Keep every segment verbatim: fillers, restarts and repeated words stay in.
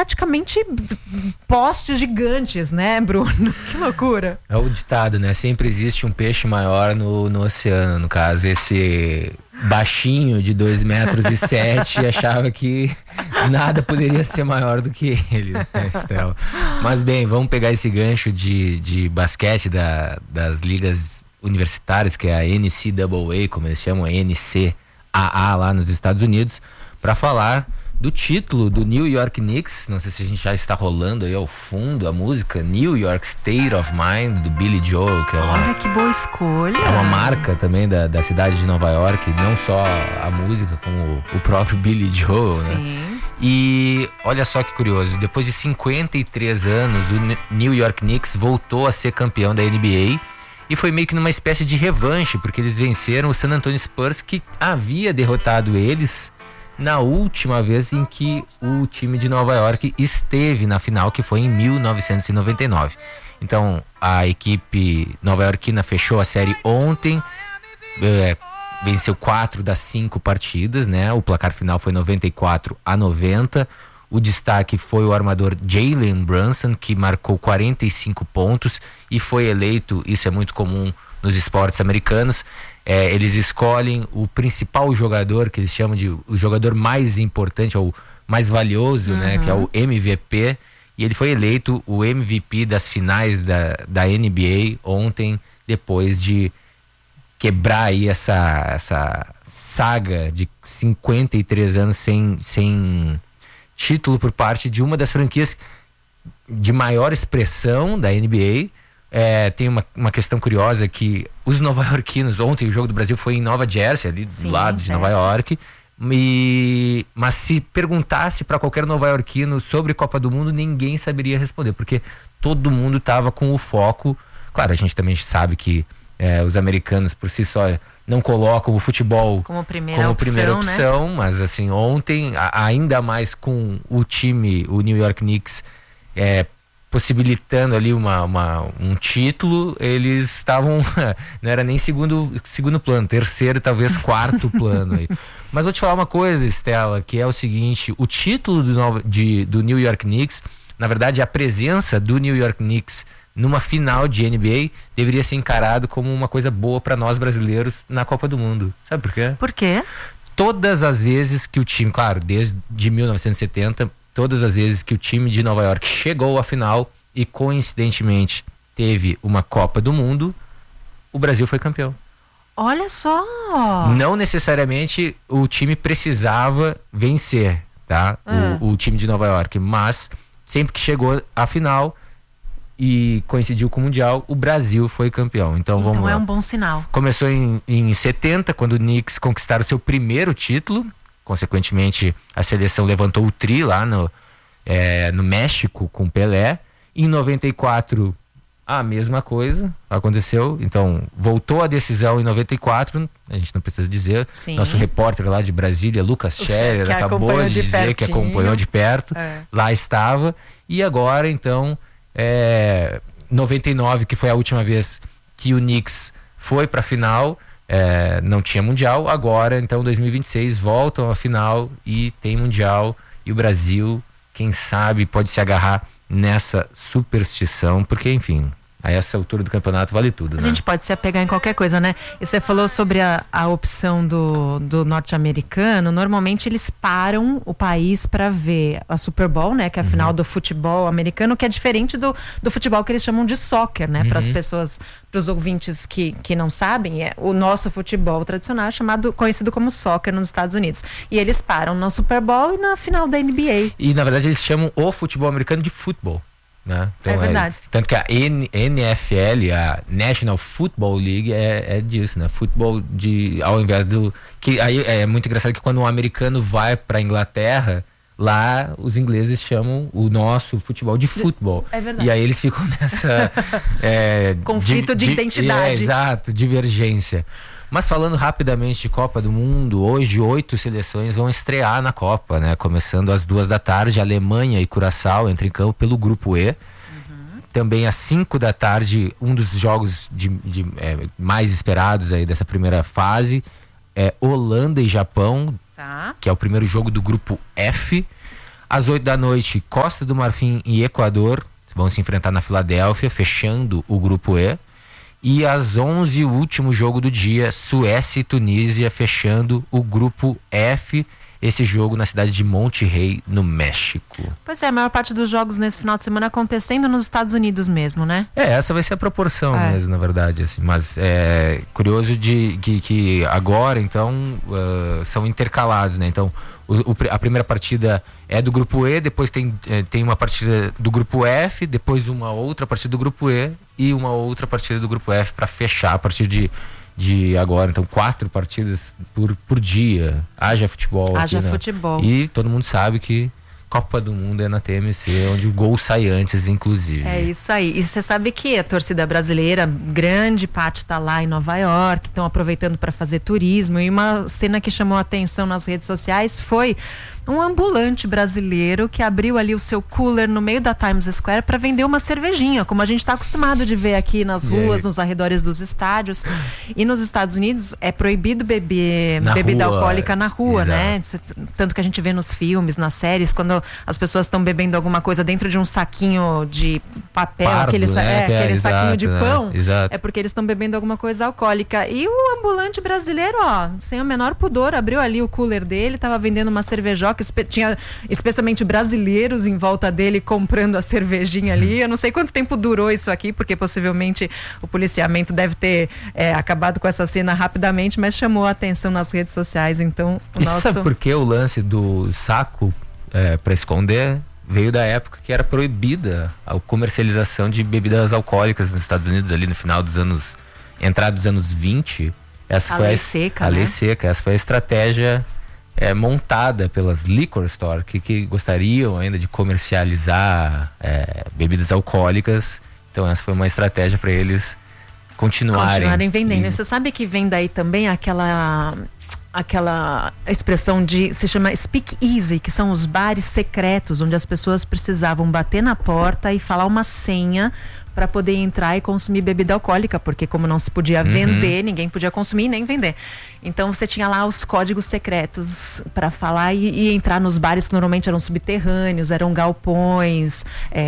praticamente postes gigantes, né, Bruno? Que loucura. É o ditado, né? Sempre existe um peixe maior no, no oceano. No caso, esse baixinho de dois metros e sete achava que nada poderia ser maior do que ele, né, Estela? Mas bem, vamos pegar esse gancho de, de basquete da, das ligas universitárias, que é a N C A A, como eles chamam, a N C A A lá nos Estados Unidos, para falar do título do New York Knicks. Não sei se a gente já está rolando aí ao fundo a música New York State of Mind, do Billy Joel, que é uma, olha que boa escolha. É uma marca também da, da cidade de Nova York, não só a música, como o, o próprio Billy Joel, sim, né? E olha só que curioso, depois de cinquenta e três anos, o New York Knicks voltou a ser campeão da N B A, e foi meio que numa espécie de revanche, porque eles venceram o San Antonio Spurs, que havia derrotado eles na última vez em que o time de Nova York esteve na final, que foi em mil novecentos e noventa e nove. Então a equipe nova-iorquina fechou a série ontem, é, venceu quatro das cinco partidas, né? O placar final foi noventa e quatro a noventa. O destaque foi o armador Jalen Brunson, que marcou quarenta e cinco pontos e foi eleito, isso é muito comum nos esportes americanos, é, eles escolhem o principal jogador, que eles chamam de o jogador mais importante, ou mais valioso, uhum, né, que é o M V P, e ele foi eleito o M V P das finais da, da N B A ontem, depois de quebrar aí essa, essa saga de cinquenta e três anos sem, sem título por parte de uma das franquias de maior expressão da N B A. É, tem uma, uma questão curiosa que os nova-iorquinos, ontem o jogo do Brasil foi em Nova Jersey, ali Sim, do lado de é. Nova York, e, mas se perguntasse para qualquer nova-iorquino sobre Copa do Mundo, ninguém saberia responder, porque todo mundo estava com o foco. Claro, a gente também sabe que é, os americanos por si só não colocam o futebol como primeira como opção, primeira opção, né? Mas assim, ontem, a, ainda mais com o time, o New York Knicks, é, possibilitando ali uma, uma, um título, eles estavam, não era nem segundo, segundo plano, terceiro, talvez quarto plano aí. Mas vou te falar uma coisa, Estela, que é o seguinte: o título do, Nova, de, do New York Knicks, na verdade a presença do New York Knicks numa final de N B A deveria ser encarado como uma coisa boa para nós brasileiros na Copa do Mundo. Sabe por quê? Por quê? Todas as vezes que o time, claro, desde de mil novecentos e setenta, todas as vezes que o time de Nova York chegou à final e coincidentemente teve uma Copa do Mundo, o Brasil foi campeão. Olha só! Não necessariamente o time precisava vencer, tá? Ah. O, o time de Nova York, mas sempre que chegou à final e coincidiu com o Mundial, o Brasil foi campeão. Então, então vamos lá. É um bom sinal. Começou em, em setenta, quando o Knicks conquistaram o seu primeiro título. Consequentemente, a seleção levantou o tri lá no, é, no México com Pelé. Em noventa e quatro, a mesma coisa aconteceu. Então, voltou a decisão em noventa e quatro. A gente não precisa dizer. Sim. Nosso repórter lá de Brasília, Lucas Scherer, acabou de, de dizer que acompanhou de perto. É. Lá estava. E agora, então, é, noventa e nove, que foi a última vez que o Knicks foi para a final. É, não tinha Mundial. Agora, então, dois mil e vinte e seis voltam à final e tem Mundial, e o Brasil, quem sabe, pode se agarrar nessa superstição, porque enfim, a essa altura do campeonato vale tudo, a né? gente pode se apegar em qualquer coisa, né? E você falou sobre a, a opção do, do norte-americano. Normalmente eles param o país para ver a Super Bowl, né? Que é a Uhum. final do futebol americano, que é diferente do, do futebol que eles chamam de soccer, né? Uhum. Para as pessoas, para os ouvintes que, que não sabem, é o nosso futebol tradicional é chamado, conhecido como soccer nos Estados Unidos. E eles param no Super Bowl e na final da N B A. E na verdade eles chamam o futebol americano de futebol, né? Então, é verdade. É, tanto que a N, N F L, a National Football League, é, é disso, né? Futebol de, ao invés do... que aí é muito engraçado que quando um americano vai pra Inglaterra, lá os ingleses chamam o nosso futebol de futebol. É verdade. E aí eles ficam nessa... é, conflito de, de identidade. É, exato, divergência. Mas falando rapidamente de Copa do Mundo, hoje oito seleções vão estrear na Copa, né? Começando às duas da tarde, Alemanha e Curaçao entram em campo pelo Grupo E. Uhum. Também às cinco da tarde, um dos jogos de, de, é, mais esperados aí dessa primeira fase é Holanda e Japão, tá, que é o primeiro jogo do Grupo F. Às oito da noite, Costa do Marfim e Equador vão se enfrentar na Filadélfia, fechando o grupo E. E às onze, o último jogo do dia, Suécia e Tunísia, fechando o grupo F. Esse jogo na cidade de Monterrey, no México. Pois é, a maior parte dos jogos nesse final de semana acontecendo nos Estados Unidos mesmo, né? É, essa vai ser a proporção é. mesmo, na verdade. Assim, mas é curioso de que, que agora, então, uh, são intercalados, né? Então, o, o, a primeira partida é do grupo E, depois tem, tem uma partida do grupo F, depois uma outra partida do grupo E e uma outra partida do grupo F para fechar a partir de... de agora, então quatro partidas por, por dia. Haja futebol. Haja aqui, né? futebol. E todo mundo sabe que Copa do Mundo é na T M C, onde o gol sai antes, inclusive. É isso aí. E você sabe que a torcida brasileira, grande parte está lá em Nova York, estão aproveitando para fazer turismo. E uma cena que chamou a atenção nas redes sociais foi um ambulante brasileiro que abriu ali o seu cooler no meio da Times Square para vender uma cervejinha, como a gente está acostumado de ver aqui nas ruas, nos arredores dos estádios. E nos Estados Unidos é proibido beber na bebida rua, alcoólica na rua, exato. né? Tanto que a gente vê nos filmes, nas séries, quando as pessoas estão bebendo alguma coisa dentro de um saquinho de papel, Pardo, aquele, né? é, aquele é, saquinho exato, de né? pão, Exato. é porque eles estão bebendo alguma coisa alcoólica. E o ambulante brasileiro, ó, sem o menor pudor, abriu ali o cooler dele, tava vendendo uma cervejoca, espe- tinha especialmente brasileiros em volta dele comprando a cervejinha ali. Eu não sei quanto tempo durou isso aqui, porque possivelmente o policiamento deve ter é, acabado com essa cena rapidamente, mas chamou a atenção nas redes sociais. Então, o e nosso... sabe por que o lance do saco é, para esconder veio da época que era proibida a comercialização de bebidas alcoólicas nos Estados Unidos, ali no final dos anos, entrada dos anos vinte. Essa a foi lei a, seca, a né? lei seca, essa foi a estratégia é, montada pelas liquor store que, que gostariam ainda de comercializar é, bebidas alcoólicas. Então essa foi uma estratégia para eles continuarem, continuarem vendendo. E... Você sabe que vem daí também aquela aquela expressão de, se chama speak easy, que são os bares secretos, onde as pessoas precisavam bater na porta e falar uma senha para poder entrar e consumir bebida alcoólica, porque como não se podia uhum. vender, ninguém podia consumir nem vender. Então você tinha lá os códigos secretos para falar e, e entrar nos bares que normalmente eram subterrâneos, eram galpões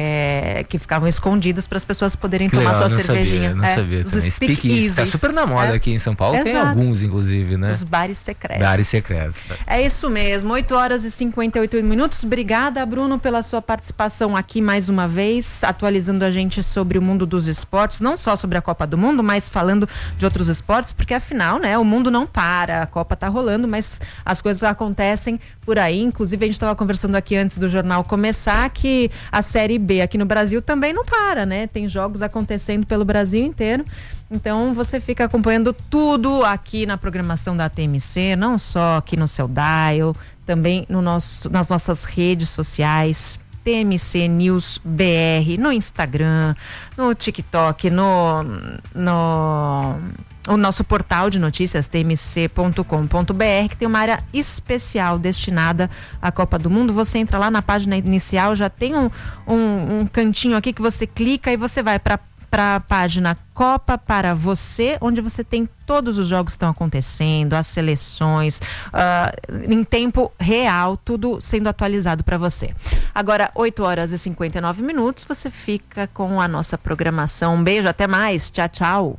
é, que ficavam escondidos para as pessoas poderem que tomar legal, sua não cervejinha. Sabia, não é, sabia os também. speak, speak easy. Tá super na moda é. aqui em São Paulo, Exato. Tem alguns inclusive, né? Os bares secretos. Bares secretos. É isso mesmo, oito horas e cinquenta e oito minutos. Obrigada, Bruno, pela sua participação aqui mais uma vez, atualizando a gente sobre o mundo dos esportes, não só sobre a Copa do Mundo, mas falando de outros esportes, porque afinal, né, o mundo não para, a Copa tá rolando, mas as coisas acontecem por aí. Inclusive, a gente estava conversando aqui antes do jornal começar que a Série B aqui no Brasil também não para, né? Tem jogos acontecendo pelo Brasil inteiro. Então você fica acompanhando tudo aqui na programação da T M C, não só aqui no seu dial, também no nosso, nas nossas redes sociais, T M C News B R, no Instagram, no TikTok, no, no o nosso portal de notícias t m c ponto com ponto b r, que tem uma área especial destinada à Copa do Mundo. Você entra lá na página inicial, já tem um, um, um cantinho aqui que você clica e você vai para para a página Copa para Você, onde você tem todos os jogos que estão acontecendo, as seleções, uh, em tempo real, tudo sendo atualizado para você. Agora, oito horas e cinquenta e nove minutos, você fica com a nossa programação. Um beijo, até mais. Tchau, tchau.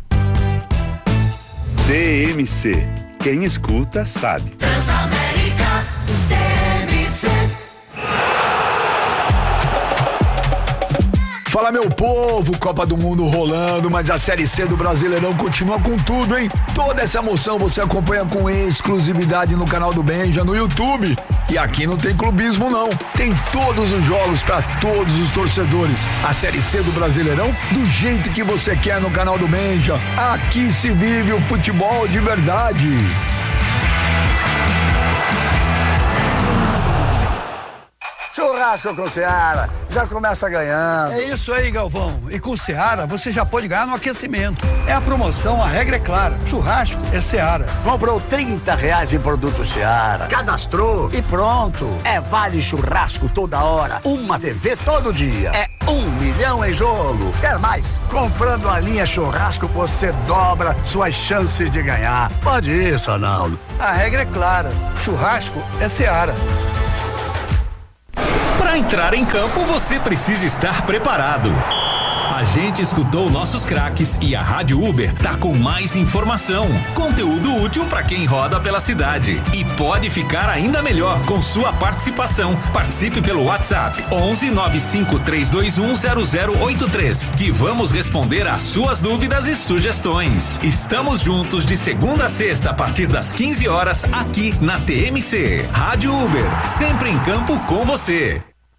T M C. Quem escuta sabe. Transamérica, T M C. Fala, meu povo, Copa do Mundo rolando, mas a Série C do Brasileirão continua com tudo, hein? Toda essa emoção você acompanha com exclusividade no canal do Benja, no YouTube. E aqui não tem clubismo, não. Tem todos os jogos para todos os torcedores. A Série C do Brasileirão do jeito que você quer no canal do Benja. Aqui se vive o futebol de verdade. Churrasco com Seara, já começa ganhando. É isso aí, Galvão. E com Seara você já pode ganhar no aquecimento. É a promoção, a regra é clara. Churrasco é Seara. Comprou trinta reais em produto Seara. Cadastrou e pronto. É vale churrasco toda hora. Uma T V todo dia. É um milhão em jogo. Quer mais? Comprando a linha churrasco você dobra suas chances de ganhar. Pode ir, Sanaldo. A regra é clara. Churrasco é Seara. Para entrar em campo, você precisa estar preparado. A gente escutou nossos craques e a Rádio Uber tá com mais informação, conteúdo útil para quem roda pela cidade. E pode ficar ainda melhor com sua participação. Participe pelo WhatsApp onze nove cinco três dois um zero zero oito três, que vamos responder às suas dúvidas e sugestões. Estamos juntos de segunda a sexta a partir das quinze horas aqui na T M C. Rádio Uber, sempre em campo com você.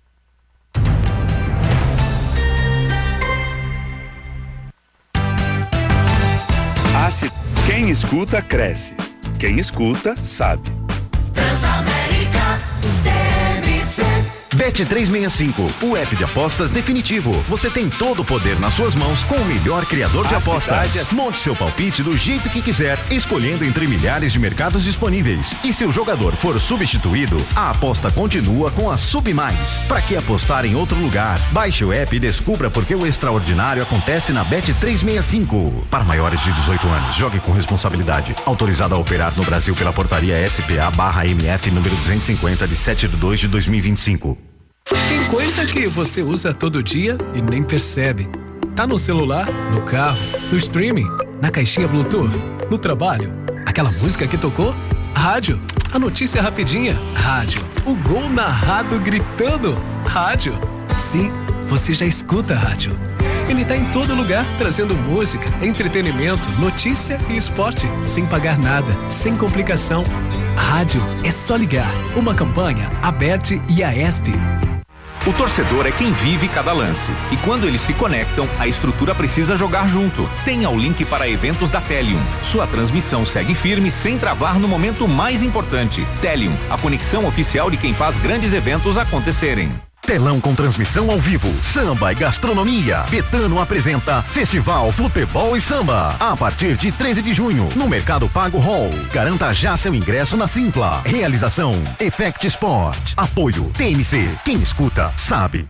Quem escuta, cresce. Quem escuta, sabe. Transamérica T M C. Bet trezentos e sessenta e cinco, o app de apostas definitivo. Você tem todo o poder nas suas mãos com o melhor criador de A apostas. cidade é- Monte seu palpite do jeito que quiser, escolhendo entre milhares de mercados disponíveis. E se o jogador for substituído, a aposta continua com a Sub Mais. Para que apostar em outro lugar? Baixe o app e descubra por que o extraordinário acontece na Bet trezentos e sessenta e cinco. Para maiores de dezoito anos, jogue com responsabilidade. Autorizado a operar no Brasil pela portaria S P A barra M F número duzentos e cinquenta de sete de dois de dois mil e vinte e cinco. Tem coisa que você usa todo dia e nem percebe. Tá no celular, no carro, no streaming, na caixinha Bluetooth, no trabalho. Aquela música que tocou? Rádio. A notícia rapidinha? Rádio. O gol narrado gritando? Rádio. Sim, você já escuta rádio. Ele tá em todo lugar, trazendo música, entretenimento, notícia e esporte, sem pagar nada, sem complicação. Rádio é só ligar. Uma campanha, Aberte e a E S P. O torcedor é quem vive cada lance. E quando eles se conectam, a estrutura precisa jogar junto. Tenha o link para eventos da Telium. Sua transmissão segue firme sem travar no momento mais importante. Telium, a conexão oficial de quem faz grandes eventos acontecerem. Telão com transmissão ao vivo, samba e gastronomia. Betano apresenta Festival Futebol e Samba. A partir de treze de junho, no Mercado Pago Hall. Garanta já seu ingresso na Simpla. Realização Effect Sport. Apoio T M C. Quem escuta, sabe.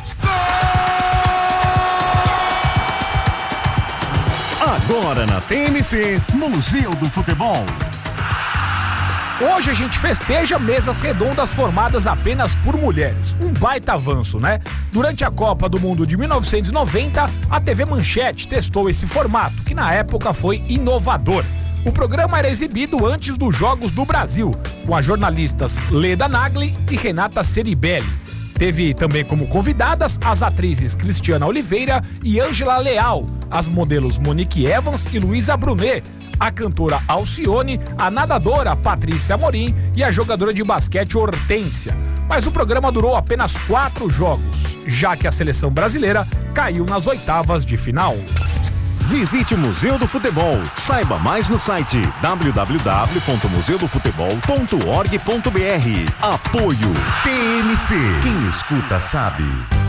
Agora na T M C, Museu do Futebol. Hoje a gente festeja mesas redondas formadas apenas por mulheres. Um baita avanço, né? Durante a Copa do Mundo de mil novecentos e noventa, a T V Manchete testou esse formato, que na época foi inovador. O programa era exibido antes dos Jogos do Brasil, com as jornalistas Leda Nagli e Renata Ceribelli. Teve também como convidadas as atrizes Cristiana Oliveira e Ângela Leal, as modelos Monique Evans e Luísa Brunet, a cantora Alcione, a nadadora Patrícia Amorim e a jogadora de basquete Hortência. Mas o programa durou apenas quatro jogos, já que a seleção brasileira caiu nas oitavas de final. Visite o Museu do Futebol. Saiba mais no site w w w ponto museu do futebol ponto org ponto b r. Apoio T M C. Quem escuta sabe.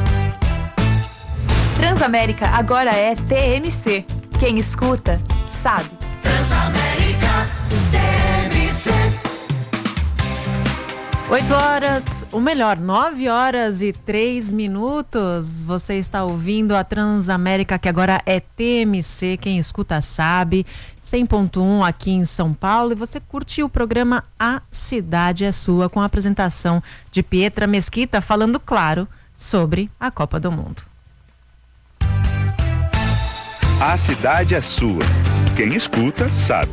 Transamérica agora é T M C. Quem escuta sabe. Transamérica T M C. oito horas, o melhor, nove horas e três minutos. Você está ouvindo a Transamérica, que agora é T M C. Quem escuta sabe. cem ponto um aqui em São Paulo. E você curtiu o programa A Cidade é Sua, com a apresentação de Pietra Mesquita, falando, claro, sobre a Copa do Mundo. A cidade é sua. Quem escuta, sabe.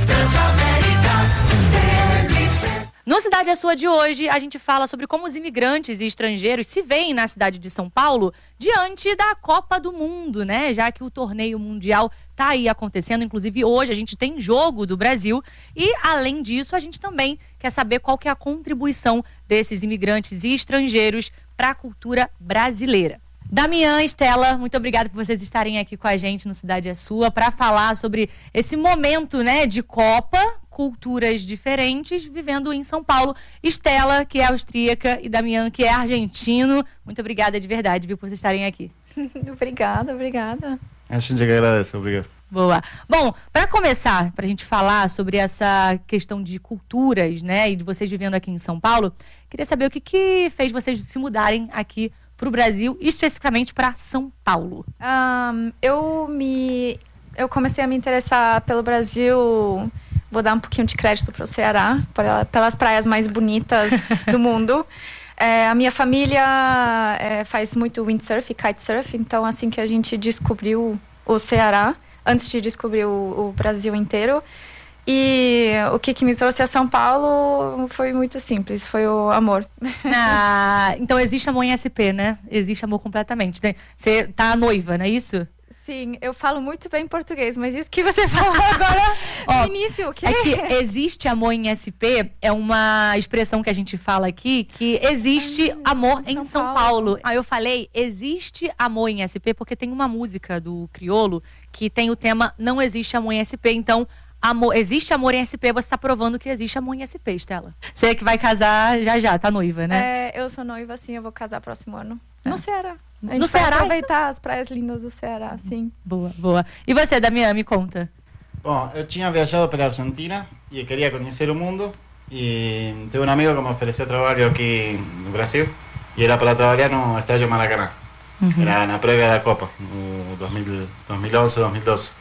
No Cidade é Sua de hoje, a gente fala sobre como os imigrantes e estrangeiros se veem na cidade de São Paulo diante da Copa do Mundo, né? Já que o torneio mundial tá aí acontecendo, inclusive hoje a gente tem jogo do Brasil e, além disso, a gente também quer saber qual que é a contribuição desses imigrantes e estrangeiros para a cultura brasileira. Damian, Estela, muito obrigada por vocês estarem aqui com a gente no Cidade é Sua para falar sobre esse momento, né, de Copa, culturas diferentes, vivendo em São Paulo. Estela, que é austríaca, e Damian, que é argentino. Muito obrigada de verdade, viu, por vocês estarem aqui. Obrigada, obrigada. A gente agradece, obrigado. Boa. Bom, para começar, para a gente falar sobre essa questão de culturas, né, e de vocês vivendo aqui em São Paulo, queria saber o que, que fez vocês se mudarem aqui para o Brasil, especificamente para São Paulo. Um, eu me, eu comecei a me interessar pelo Brasil. Vou dar um pouquinho de crédito para o Ceará, pelas praias mais bonitas do mundo. É, a minha família é, faz muito windsurf e kitesurf, então assim que a gente descobriu o Ceará, antes de descobrir o, o Brasil inteiro. E o que, que me trouxe a São Paulo foi muito simples, foi o amor. Ah, então existe amor em S P, né? Existe amor completamente. Você tá noiva, não é isso? Sim, eu falo muito bem português, mas isso que você falou agora Ó, no início, o quê? É que existe amor em S P, é uma expressão que a gente fala aqui, que existe Ai, amor em São, São Paulo. Paulo. Aí eu falei, existe amor em S P, porque tem uma música do Criolo que tem o tema Não Existe Amor em S P, então amor, existe amor em S P, você tá provando que existe amor em S P, Estela. Você é que vai casar já já, tá noiva, né? É, eu sou noiva, sim, eu vou casar próximo ano. No Ceará. A gente No vai Ceará, aproveitar então? As praias lindas do Ceará, sim. Boa, boa. E você, Damián, me conta. Bom, eu tinha viajado pela Argentina e queria conhecer o mundo e tive um amigo que me ofereceu trabalho aqui no Brasil e era para trabalhar no Estádio Maracanã. Uhum. Era na prévia da Copa, no dois mil, dois mil onze, dois mil doze.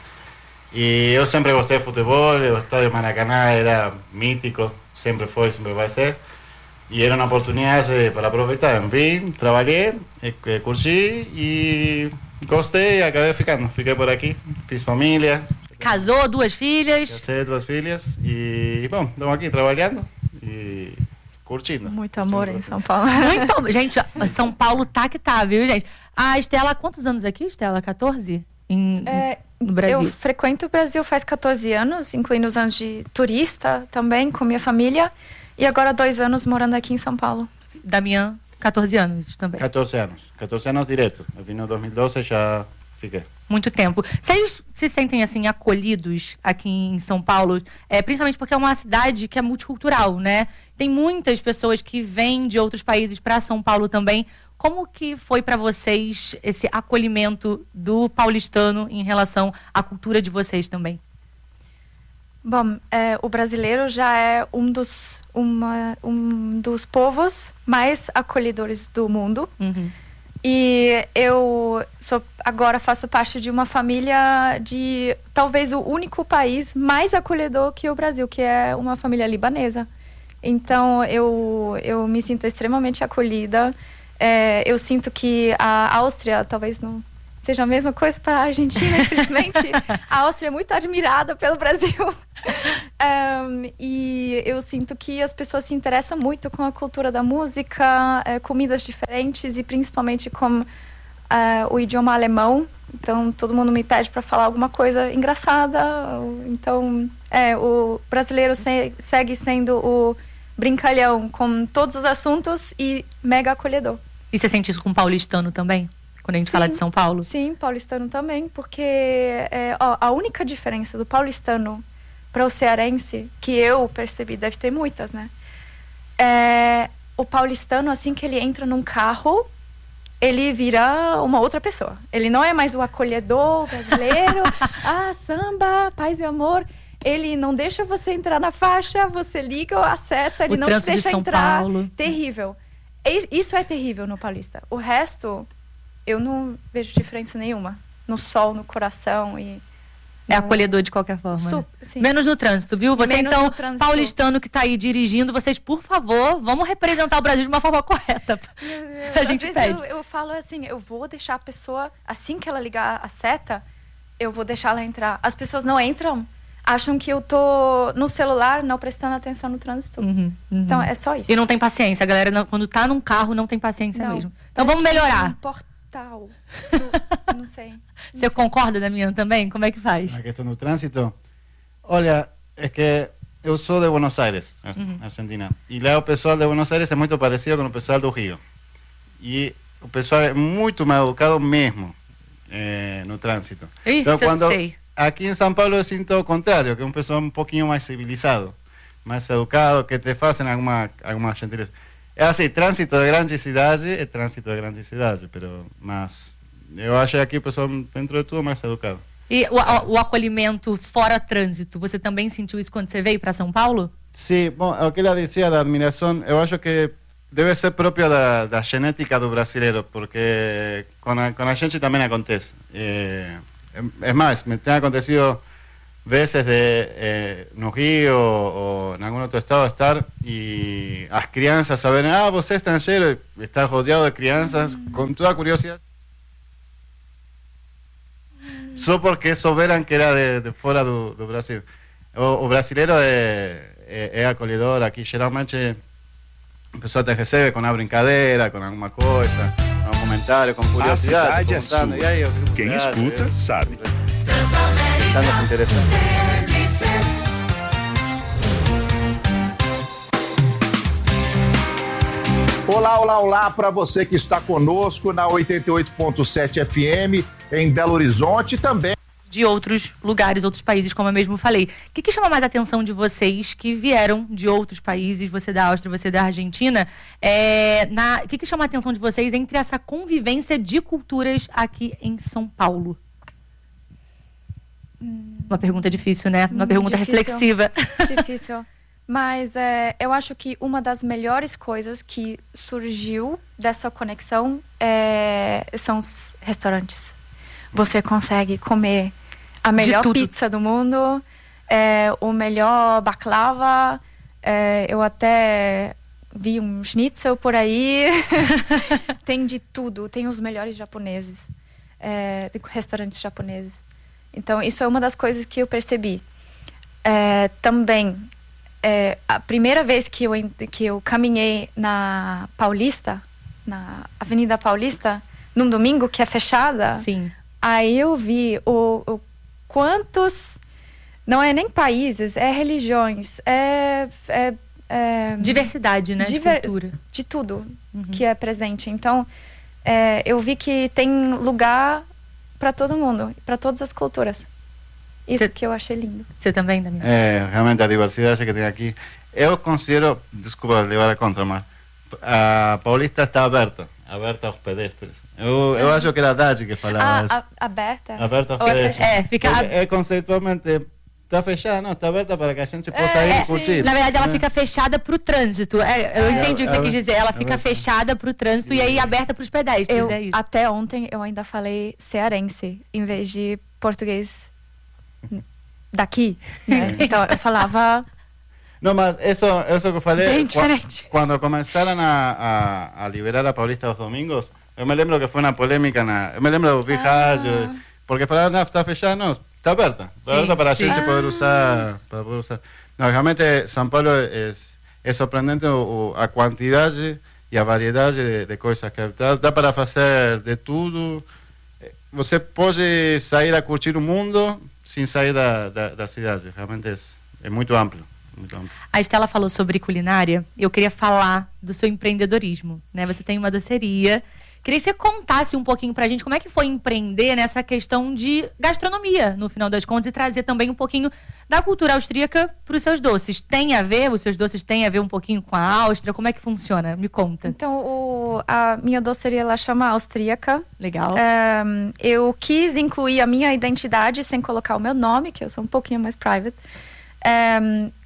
E eu sempre gostei de futebol, o Estádio Maracanã era mítico, sempre foi, sempre vai ser. E era uma oportunidade para aproveitar. Vim, trabalhei, curti e gostei e acabei ficando. Fiquei por aqui, fiz família. Casou, duas filhas. Casei, duas filhas e, bom, estamos aqui trabalhando e curtindo. Muito amor em São Paulo. Muito, gente, São Paulo tá que tá, viu, gente? A Estela, quantos anos aqui, Estela? quatorze? Em, é, no Brasil? Eu frequento o Brasil faz quatorze anos, incluindo os anos de turista também, com minha família. E agora dois anos morando aqui em São Paulo. Damián, quatorze anos também. quatorze anos. quatorze anos direto. Eu vim em dois mil e doze e já fiquei. Muito tempo. Vocês se sentem, assim, acolhidos aqui em São Paulo? É, principalmente porque é uma cidade que é multicultural, né? Tem muitas pessoas que vêm de outros países para São Paulo também. Como que foi para vocês esse acolhimento do paulistano em relação à cultura de vocês também? Bom, é, o brasileiro já é um dos, uma, um dos povos mais acolhedores do mundo. Uhum. E eu sou, agora faço parte de uma família de talvez o único país mais acolhedor que o Brasil, que é uma família libanesa. Então eu, eu me sinto extremamente acolhida. É, eu sinto que a Áustria talvez não seja a mesma coisa para a Argentina, infelizmente. A Áustria é muito admirada pelo Brasil. um, e eu sinto que as pessoas se interessam muito com a cultura da música, é, comidas diferentes e principalmente com é, o idioma alemão. Então, todo mundo me pede para falar alguma coisa engraçada. Então, é, o brasileiro se, segue sendo o brincalhão com todos os assuntos e mega acolhedor. E você sente isso com o paulistano também? Quando a gente sim, fala de São Paulo? Sim, paulistano também, porque é, ó, a única diferença do paulistano para o cearense, que eu percebi, deve ter muitas, né? É, o paulistano, assim que ele entra num carro, ele vira uma outra pessoa. Ele não é mais o acolhedor brasileiro, ah, samba, paz e amor. Ele não deixa você entrar na faixa, você liga a seta, ele o não te deixa de São entrar. Paulo. Terrível. Isso é terrível no paulista. O resto, eu não vejo diferença nenhuma. No sol, no coração e... É acolhedor de qualquer forma. Su- né? sim. Menos no trânsito, viu? Você Menos então, no trânsito. paulistano que tá aí dirigindo, vocês, por favor, vamos representar o Brasil de uma forma correta. A gente Às pede. vezes eu, eu falo assim, eu vou deixar a pessoa, assim que ela ligar a seta, eu vou deixar ela entrar. As pessoas não entram, acham que eu tô no celular, não prestando atenção no trânsito. Uhum, uhum. Então, é só isso. E não tem paciência, a galera, não, quando tá num carro, não tem paciência Não. mesmo. Então vamos melhorar. Um portal. Eu não sei. Você concorda, Damián, também? Como é que faz? A questão do trânsito. Olha, é que eu sou de Buenos Aires, Uhum. Argentina. E lá o pessoal de Buenos Aires é muito parecido com o pessoal do Rio. E o pessoal é muito mais educado mesmo eh, no trânsito. Isso então, eu quando sei. aqui em São Paulo eu sinto o contrário, que é um pessoal um pouquinho mais civilizado, mais educado, que te fazem alguma, alguma gentileza. É assim, trânsito de grande cidade é trânsito de grande cidade, pero, mas eu acho que aqui o pessoal, dentro de tudo, é mais educado. E o, a- o acolhimento fora trânsito, você também sentiu isso quando você veio para São Paulo? Sim, bom, o que ela dizia da admiração, eu acho que deve ser próprio da, da genética do brasileiro, porque com a, com a gente também acontece. É, é mais, me tem acontecido veces de eh, no Rio ou em algum outro estado estar e as crianças saberem, ah, você é estrangeiro, está rodeado de crianças mm. com toda a curiosidade. Mm. Só porque souberam que era de, de fora do, do Brasil. O, o brasileiro é, é, é acolhedor aqui, geralmente a pessoa te recebe com uma brincadeira, com alguma coisa, com um comentário, com curiosidade. A cidade é sua. E aí, quem escuta, é, sabe. Está interessante. Olá, olá, olá para você que está conosco na oitenta e oito ponto sete F M em Belo Horizonte também. De outros lugares, outros países, como eu mesmo falei. O que, que chama mais a atenção de vocês que vieram de outros países, você da Áustria, você da Argentina, é, na, o que, que chama a atenção de vocês entre essa convivência de culturas aqui em São Paulo? Hum, Uma pergunta difícil, né? Uma hum, pergunta difícil, reflexiva. Difícil. Mas é, eu acho que uma das melhores coisas que surgiu dessa conexão é, são os restaurantes. Você consegue comer a melhor pizza do mundo, é, o melhor baklava, é, eu até vi um schnitzel por aí. Tem de tudo, tem os melhores japoneses, é, de restaurantes japoneses. Então, isso é uma das coisas que eu percebi. É, também, é, a primeira vez que eu, que eu caminhei na Paulista, na Avenida Paulista, num domingo que é fechada... Sim. Aí eu vi o, o quantos, não é nem países, é religiões, é... é, é diversidade, né? Diver, de cultura. De tudo uhum. que é presente. Então, é, eu vi que tem lugar para todo mundo, para todas as culturas. Isso Cê, que eu achei lindo. Você também, Damião? É, realmente a diversidade que tem aqui. Eu considero, desculpa levar a contra, mas a Paulista está aberta. Aberta aos pedestres. Eu, eu acho que era a Dade que falava ah, isso. A, aberta? Aberta aos pedestres. É, fica... É, é conceitualmente... Está fechada, não, está aberta para que a gente possa é, ir é, curtir. Na verdade, ela é. fica fechada para o trânsito. É, eu é, entendi é, o que você é, quis dizer. Ela fica é, fechada para o trânsito e aí aberta para os pedestres. Eu, é isso. Até ontem eu ainda falei cearense, em vez de português daqui. Né? Então eu falava... Não, mas isso, isso que eu falei, quando começaram a, a, a liberar a Paulista aos domingos, eu me lembro que foi uma polêmica, na, eu me lembro de ouvir ah. rádio, porque falaram, não, está fechada, não, está aberta, está aberta para a gente ah. poder usar, para poder usar. Não, realmente São Paulo é, é surpreendente o, a quantidade e a variedade de, de coisas que dá, dá para fazer de tudo. Você pode sair a curtir o mundo sem sair da, da, da cidade, realmente é, é muito amplo. A Estela falou sobre culinária. Eu queria falar do seu empreendedorismo, né? Você tem uma doceria. Queria que você contasse um pouquinho pra gente como é que foi empreender nessa questão de gastronomia, no final das contas, e trazer também um pouquinho da cultura austríaca para os seus doces. Tem a ver, os seus doces têm a ver um pouquinho com a Áustria? Como é que funciona? Me conta. Então, o, a minha doceria, ela chama Austríaca. Legal. É, eu quis incluir a minha identidade sem colocar o meu nome, que eu sou um pouquinho mais private. É,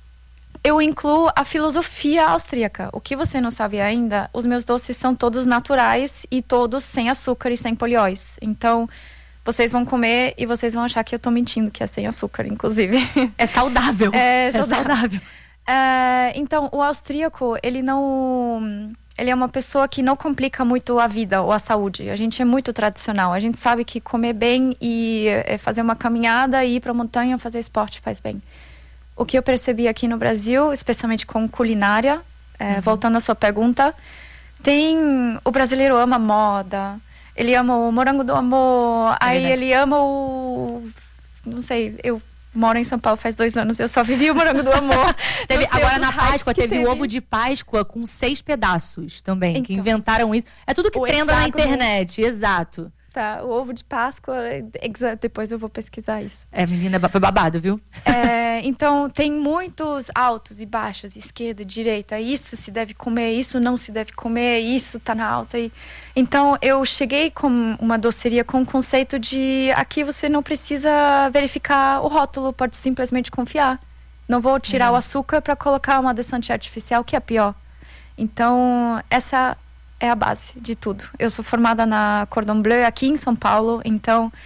eu incluo a filosofia austríaca. O que você não sabe ainda, os meus doces são todos naturais e todos sem açúcar e sem polióis. Então, vocês vão comer e vocês vão achar que eu tô mentindo, que é sem açúcar, inclusive. É saudável. É saudável. É saudável. É, então, o austríaco, ele não... Ele é uma pessoa que não complica muito a vida ou a saúde. A gente é muito tradicional. A gente sabe que comer bem e fazer uma caminhada e ir pra montanha fazer esporte faz bem. O que eu percebi aqui no Brasil, especialmente com culinária, é, uhum. voltando à sua pergunta, tem... O brasileiro ama moda, ele ama o morango do amor, é aí verdade. Ele ama o... Não sei, eu moro em São Paulo faz dois anos, eu só vivi o morango do amor. teve, agora na Páscoa teve o ovo de Páscoa com seis pedaços também, então, que inventaram isso. É tudo que trenda na internet, exato. Tá, o ovo de Páscoa, depois eu vou pesquisar isso. É, menina, foi babado, viu? É, então, tem muitos altos e baixos, esquerda, direita, isso se deve comer, isso não se deve comer, isso tá na alta. E... Então, eu cheguei com uma doceria com o conceito de aqui você não precisa verificar o rótulo, pode simplesmente confiar. Não vou tirar uhum. o açúcar para colocar um adoçante artificial, que é pior. Então, essa... é a base de tudo. Eu sou formada na Cordon Bleu aqui em São Paulo, então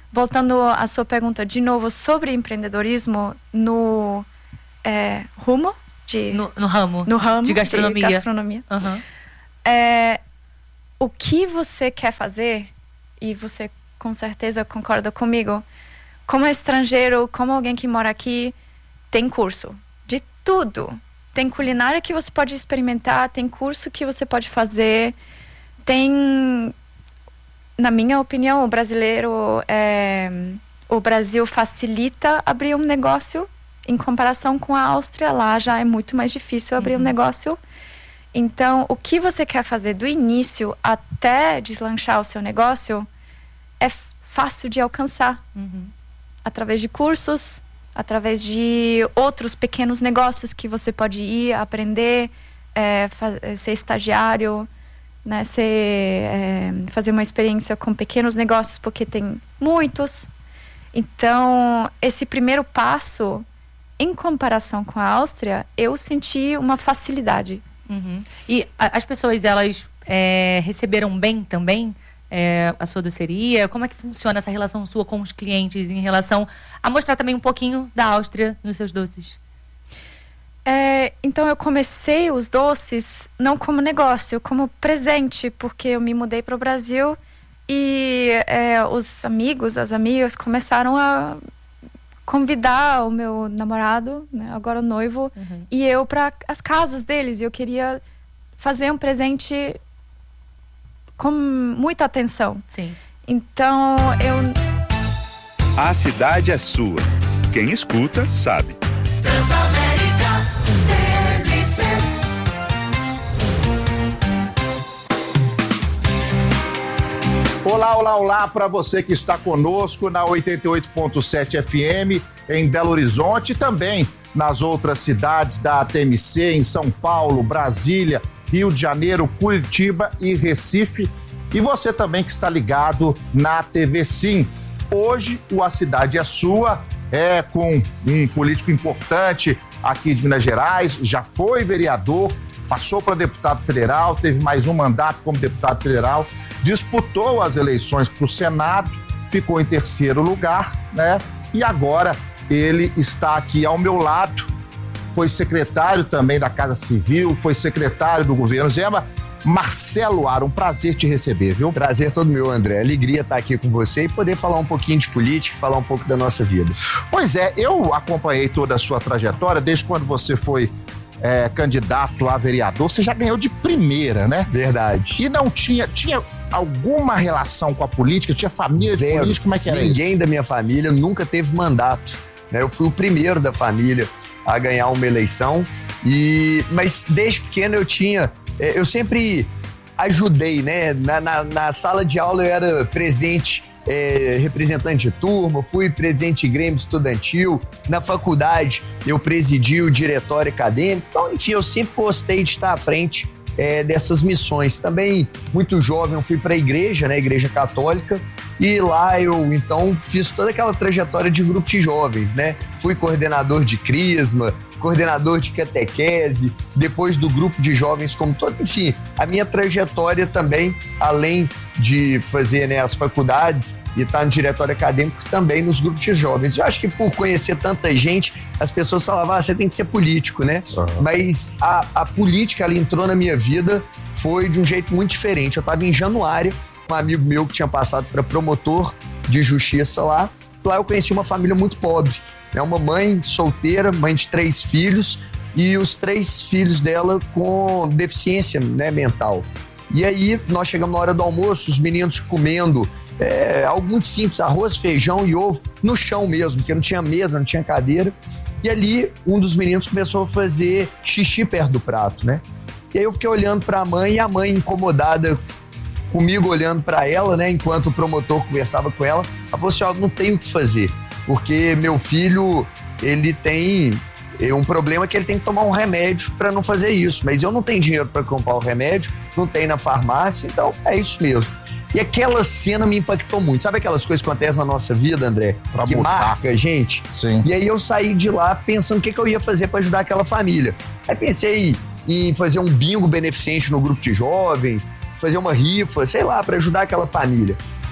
voltando à sua pergunta de novo sobre empreendedorismo no é, rumo de no, no ramo no ramo de gastronomia, de gastronomia. Uhum. É, o que você quer fazer, e você com certeza concorda comigo, como estrangeiro, como alguém que mora aqui, tem curso de tudo. Tem culinária que você pode experimentar, tem curso que você pode fazer, tem, na minha opinião, o brasileiro, é, o Brasil facilita abrir um negócio em comparação com a Áustria. Lá já é muito mais difícil abrir uhum. um negócio. Então, o que você quer fazer do início até deslanchar o seu negócio é fácil de alcançar. Uhum. Através de cursos, através de outros pequenos negócios que você pode ir aprender, é, ser estagiário, né, ser, é, fazer uma experiência com pequenos negócios, porque tem muitos. Então, esse primeiro passo, em comparação com a Áustria, eu senti uma facilidade. Uhum. E a, as pessoas, elas é, receberam bem também é, a sua doceria? Como é que funciona essa relação sua com os clientes em relação a mostrar também um pouquinho da Áustria nos seus doces? É, então eu comecei os doces não como negócio, como presente, porque eu me mudei para o Brasil e é, os amigos, as amigas começaram a convidar o meu namorado, né, agora o noivo, uhum. e eu para as casas deles. E eu queria fazer um presente com muita atenção. Sim. Então eu... A cidade é sua. Quem escuta, sabe. Transamérica T M C. Olá, olá, olá para você que está conosco na oitenta e oito ponto sete F M em Belo Horizonte e também nas outras cidades da T M C, em São Paulo, Brasília, Rio de Janeiro, Curitiba e Recife. E você também que está ligado na T V Sim. Hoje o A Cidade é Sua é com um político importante aqui de Minas Gerais, já foi vereador, passou para deputado federal, teve mais um mandato como deputado federal, disputou as eleições para o Senado, ficou em terceiro lugar, né? E agora ele está aqui ao meu lado, foi secretário também da Casa Civil, foi secretário do governo Zema. Marcelo Aro, um prazer te receber, viu? Prazer todo meu, André. Alegria estar aqui com você e poder falar um pouquinho de política, falar um pouco da nossa vida. Pois é, eu acompanhei toda a sua trajetória, desde quando você foi é, candidato a vereador, você já ganhou de primeira, né? Verdade. E não tinha, tinha alguma relação com a política? Tinha família de Zero. política? Como é que era Ninguém isso? Ninguém da minha família nunca teve mandato, né? Eu fui o primeiro da família a ganhar uma eleição, e... mas desde pequeno eu tinha... Eu sempre ajudei, né? Na, na, na sala de aula eu era presidente, é, representante de turma, fui presidente de grêmio estudantil. Na faculdade eu presidi o diretório acadêmico. Então, enfim, eu sempre gostei de estar à frente é, dessas missões. Também, muito jovem, eu fui para a igreja, né? Igreja Católica. E lá eu, então, fiz toda aquela trajetória de grupo de jovens, né? Fui coordenador de Crisma, coordenador de catequese, depois do grupo de jovens como todo. Enfim, a minha trajetória também, além de fazer, né, as faculdades e estar no diretório acadêmico, também nos grupos de jovens. Eu acho que por conhecer tanta gente, as pessoas falavam, ah, você tem que ser político, né? Uhum. Mas a, a política, ela entrou na minha vida, foi de um jeito muito diferente. Eu estava em Januária, um amigo meu que tinha passado para promotor de justiça lá. Lá eu conheci uma família muito pobre. É uma mãe solteira, mãe de três filhos, e os três filhos dela com deficiência, né, mental. E aí nós chegamos na hora do almoço, os meninos comendo é, algo muito simples, arroz, feijão e ovo, no chão mesmo, porque não tinha mesa, não tinha cadeira. E ali um dos meninos começou a fazer xixi perto do prato, né? E aí eu fiquei olhando para a mãe, e a mãe incomodada comigo olhando para ela, né, enquanto o promotor conversava com ela, ela falou assim, ó, não tem o que fazer. Porque meu filho, ele tem um problema que ele tem que tomar um remédio para não fazer isso. Mas eu não tenho dinheiro para comprar o remédio, não tem na farmácia, então é isso mesmo. E aquela cena me impactou muito. Sabe aquelas coisas que acontecem na nossa vida, André? Pra que mudar. Marca a gente? Sim. E aí eu saí de lá pensando o que, que eu ia fazer para ajudar aquela família. Aí pensei em fazer um bingo beneficente no grupo de jovens, fazer uma rifa, sei lá, para ajudar aquela família.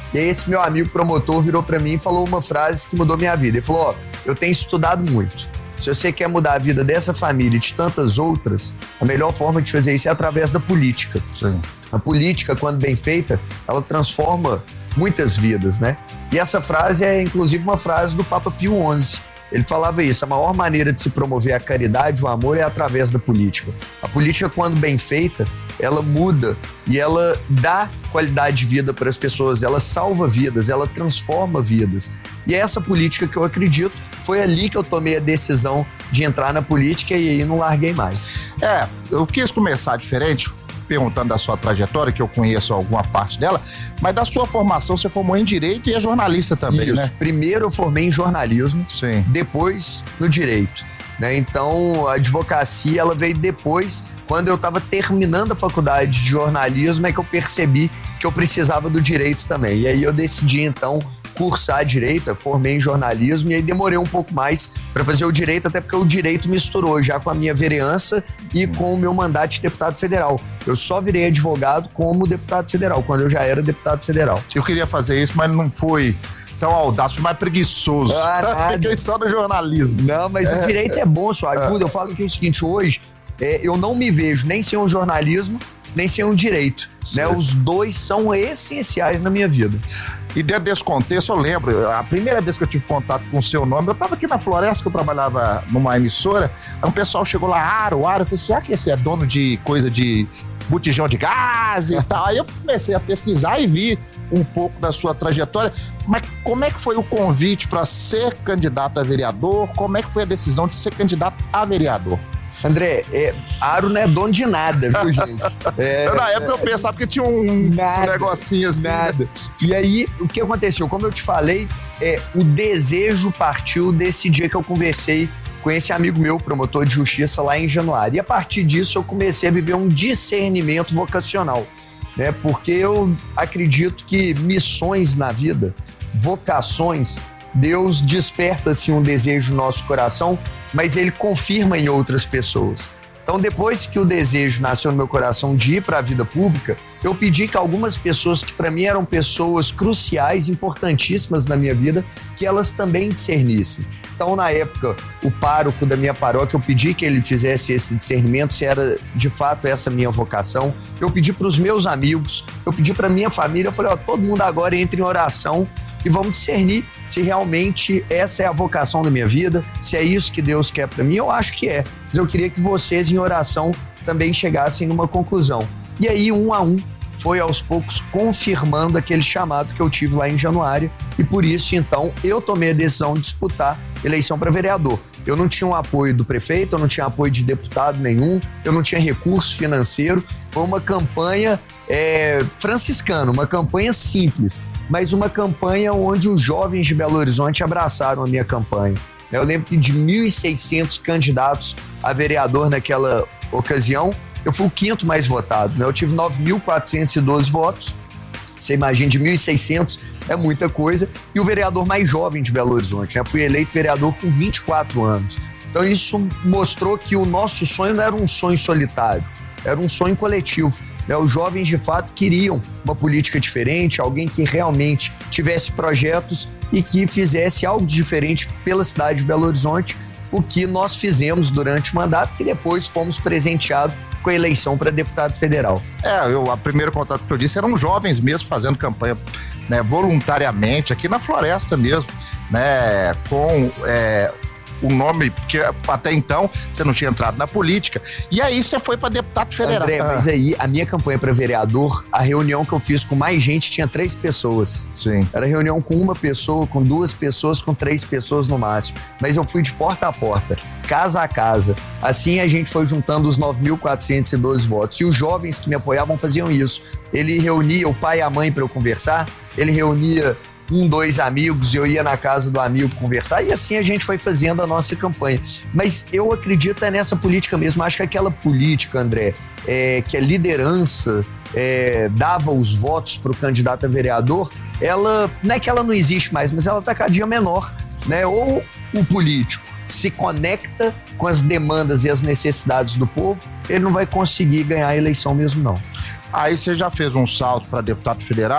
E aí esse meu amigo promotor virou pra mim e falou uma frase que mudou minha vida. Ele falou, ó, eu tenho estudado muito. Se você quer mudar a vida dessa família e de tantas outras, a melhor forma de fazer isso é através da política. Sim. A política, quando bem feita, ela transforma muitas vidas, né? E essa frase é, inclusive, uma frase do Papa Pio onze. Ele falava isso, a maior maneira de se promover a caridade, o amor, é através da política. A política, quando bem feita, ela muda e ela dá qualidade de vida para as pessoas, ela salva vidas, ela transforma vidas. E é essa política que eu acredito, foi ali que eu tomei a decisão de entrar na política e aí não larguei mais. É, eu quis começar diferente, perguntando da sua trajetória, que eu conheço alguma parte dela, mas da sua formação, você formou em Direito e é jornalista também, Isso. né? Primeiro eu formei em jornalismo, Sim. depois no Direito, né? Então a advocacia, ela veio depois, quando eu estava terminando a faculdade de jornalismo, é que eu percebi que eu precisava do Direito também. E aí eu decidi, então, cursar Direito, eu formei em jornalismo e aí demorei um pouco mais para fazer o Direito, até porque o Direito misturou já com a minha vereança e com o meu mandato de deputado federal. Eu só virei advogado como deputado federal, quando eu já era deputado federal. Eu queria fazer isso, mas não foi tão audaz, mais preguiçoso. Ah, Fiquei só no jornalismo. Não, mas é. O Direito é bom, só ajuda. É. Eu falo que é o seguinte, hoje, é, eu não me vejo nem sem um jornalismo, nem sem um direito, né? Os dois são essenciais na minha vida. E dentro desse contexto, eu lembro, a primeira vez que eu tive contato com o seu nome, eu estava aqui na Floresta, que eu trabalhava numa emissora, aí um pessoal chegou lá, Aro, Aro, eu falei, será que esse é dono de coisa de botijão de gás e tal? Aí eu comecei a pesquisar e vi um pouco da sua trajetória, mas como é que foi o convite para ser candidato a vereador? Como é que foi a decisão de ser candidato a vereador? André, é, Aro não é dono de nada, viu, gente? É, na época eu pensava que tinha um nada, negocinho assim. Nada. E aí, o que aconteceu? Como eu te falei, é, o desejo partiu desse dia que eu conversei com esse amigo meu, promotor de justiça, lá em Januário. E a partir disso eu comecei a viver um discernimento vocacional, né? Porque eu acredito que missões na vida, vocações, Deus desperta assim um desejo no nosso coração, mas ele confirma em outras pessoas. Então, depois que o desejo nasceu no meu coração de ir para a vida pública, eu pedi que algumas pessoas que para mim eram pessoas cruciais, importantíssimas na minha vida, que elas também discernissem. Então, na época, o pároco da minha paróquia, eu pedi que ele fizesse esse discernimento, se era de fato essa minha vocação. Eu pedi para os meus amigos, eu pedi para minha família, eu falei, ó, todo mundo agora entre em oração e vamos discernir se realmente essa é a vocação da minha vida, se é isso que Deus quer para mim. Eu acho que é, mas eu queria que vocês em oração também chegassem numa conclusão. E aí, um a um, foi aos poucos confirmando aquele chamado que eu tive lá em Januário, e por isso, então, eu tomei a decisão de disputar eleição para vereador. Eu não tinha um apoio do prefeito, eu não tinha apoio de deputado nenhum, eu não tinha recurso financeiro, foi uma campanha é, franciscana, uma campanha simples, mas uma campanha onde os jovens de Belo Horizonte abraçaram a minha campanha. Eu lembro que de mil e seiscentos candidatos a vereador naquela ocasião, eu fui o quinto mais votado, né? Eu tive nove mil quatrocentos e doze votos, você imagina, de mil e seiscentos é muita coisa, e o vereador mais jovem de Belo Horizonte, né? Fui eleito vereador com vinte e quatro anos. Então isso mostrou que o nosso sonho não era um sonho solitário, era um sonho coletivo. Os jovens, de fato, queriam uma política diferente, alguém que realmente tivesse projetos e que fizesse algo diferente pela cidade de Belo Horizonte, o que nós fizemos durante o mandato, que depois fomos presenteados com a eleição para deputado federal. É, eu, o primeiro contato que eu disse eram jovens mesmo fazendo campanha, né, voluntariamente, aqui na Floresta mesmo, né, com... É, o nome, porque até então você não tinha entrado na política, e aí você foi para deputado federal. André, mas aí a minha campanha para vereador, a reunião que eu fiz com mais gente tinha três pessoas. Sim. Era reunião com uma pessoa, com duas pessoas, com três pessoas no máximo. Mas eu fui de porta a porta, casa a casa. Assim a gente foi juntando os nove mil quatrocentos e doze votos. E os jovens que me apoiavam faziam isso. Ele reunia o pai e a mãe para eu conversar, ele reunia um, dois amigos, eu ia na casa do amigo conversar, e assim a gente foi fazendo a nossa campanha. Mas eu acredito é nessa política mesmo. Acho que aquela política, André, é, que a liderança é, dava os votos para o candidato a vereador, ela, não é que ela não existe mais, mas ela está cada dia menor, né? Ou o político se conecta com as demandas e as necessidades do povo, ele não vai conseguir ganhar a eleição mesmo, não. Aí você já fez um salto para deputado federal,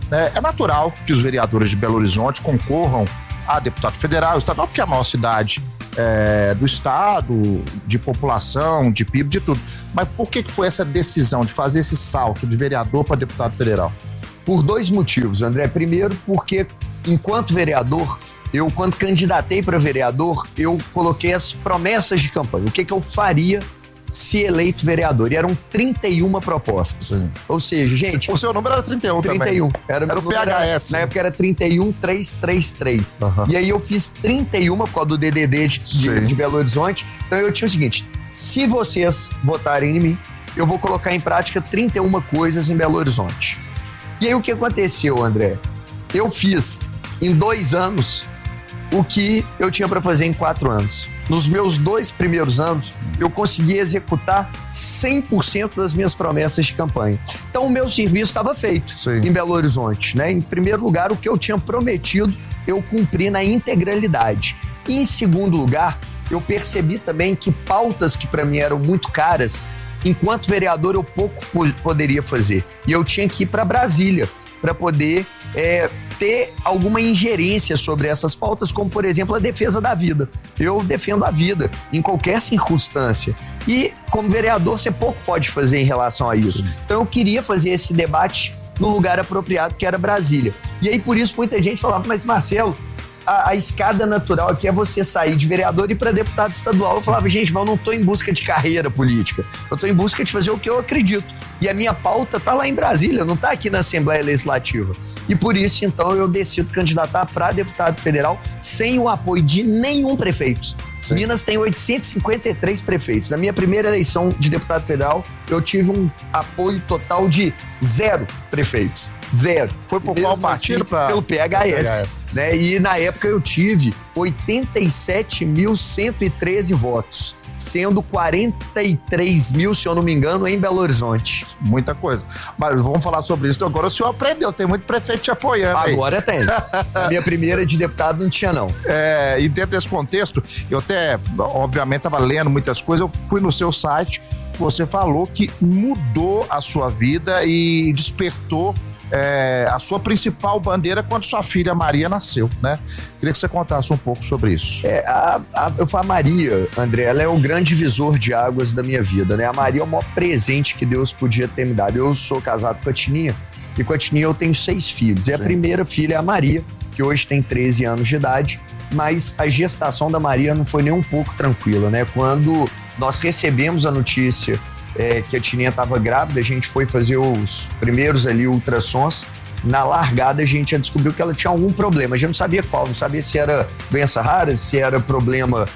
né, é natural que os vereadores de Belo Horizonte concorram a deputado federal, estadual, porque é a maior cidade é, do estado, de população, de P I B, de tudo. Mas por que que foi essa decisão de fazer esse salto de vereador para deputado federal? Por dois motivos, André. Primeiro, porque enquanto vereador, eu, quando candidatei para vereador, eu coloquei as promessas de campanha. O que que eu faria se eleito vereador? E eram trinta e uma propostas. Sim. Ou seja, gente... O seu número era trinta e um trinta e um. também. Era, era o P H S. Era, na época era trinta e um, trezentos e trinta e três. Uhum. E aí eu fiz trinta e um por causa do D D D de, de, de Belo Horizonte. Então eu tinha o seguinte, se vocês votarem em mim, eu vou colocar em prática trinta e uma coisas em Belo Horizonte. E aí o que aconteceu, André? Eu fiz em dois anos o que eu tinha para fazer em quatro anos. Nos meus dois primeiros anos, eu consegui executar cem por cento das minhas promessas de campanha. Então, o meu serviço estava feito Sim. em Belo Horizonte, né? Em primeiro lugar, o que eu tinha prometido, eu cumpri na integralidade. E, em segundo lugar, eu percebi também que pautas que para mim eram muito caras, enquanto vereador, eu pouco poderia fazer. E eu tinha que ir para Brasília para poder é, ter alguma ingerência sobre essas pautas, como, por exemplo, a defesa da vida. Eu defendo a vida em qualquer circunstância. E, como vereador, você pouco pode fazer em relação a isso. Então, eu queria fazer esse debate no lugar apropriado, que era Brasília. E aí, por isso, muita gente falava, mas, Marcelo, a, a escada natural aqui é você sair de vereador e ir para deputado estadual. Eu falava, gente, mas eu não estou em busca de carreira política. Eu estou em busca de fazer o que eu acredito. E a minha pauta está lá em Brasília, não está aqui na Assembleia Legislativa. E por isso, então, eu decido candidatar para deputado federal sem o apoio de nenhum prefeito. Sim. Minas tem oitocentos e cinquenta e três prefeitos. Na minha primeira eleição de deputado federal, eu tive um apoio total de zero prefeitos. Zero. Foi por qual partido? Assim, pra... Pelo P H S. P H S. Né? E na época eu tive oitenta e sete mil cento e treze votos, sendo quarenta e três mil, se eu não me engano, em Belo Horizonte. Muita coisa. Mas vamos falar sobre isso. Agora o senhor aprendeu, tem muito prefeito te apoiando. Agora aí. tem. A minha primeira de deputado não tinha, não. É, e dentro desse contexto, eu até, obviamente, estava lendo muitas coisas, eu fui no seu site, você falou que mudou a sua vida e despertou É, a sua principal bandeira quando sua filha Maria nasceu, né? Queria que você contasse um pouco sobre isso. É, a, a, eu falo, a Maria, André, ela é o grande divisor de águas da minha vida, né? A Maria é o maior presente que Deus podia ter me dado. Eu sou casado com a Tininha, e com a Tininha eu tenho seis filhos. E a Sim. primeira filha é a Maria, que hoje tem treze anos de idade, mas a gestação da Maria não foi nem um pouco tranquila, né? Quando nós recebemos a notícia É, que a Tininha estava grávida, a gente foi fazer os primeiros ali ultrassons. Na largada a gente já descobriu que ela tinha algum problema, a gente não sabia qual, não sabia se era doença rara, se era problema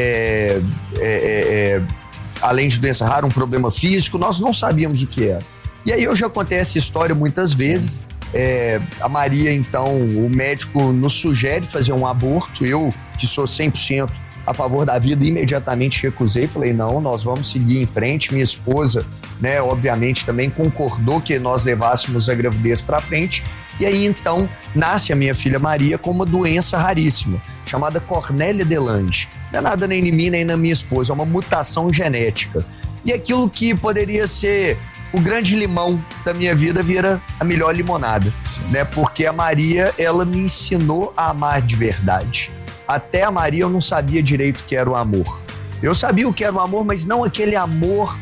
é, é, é, além de doença rara, um problema físico, nós não sabíamos o que era. E aí eu já contei essa história muitas vezes. É, a Maria, então, o médico nos sugere fazer um aborto. Eu, que sou cem por cento a favor da vida, imediatamente recusei, falei, não, nós vamos seguir em frente. Minha esposa, né, obviamente também concordou que nós levássemos a gravidez para frente, e aí então nasce a minha filha Maria com uma doença raríssima, chamada Cornélia de Lange. Não é nada nem em mim, nem na minha esposa, é uma mutação genética. E aquilo que poderia ser o grande limão da minha vida vira a melhor limonada, né? Porque a Maria, ela me ensinou a amar de verdade. Até a Maria eu não sabia direito o que era o amor. Eu sabia o que era o amor, mas não aquele amor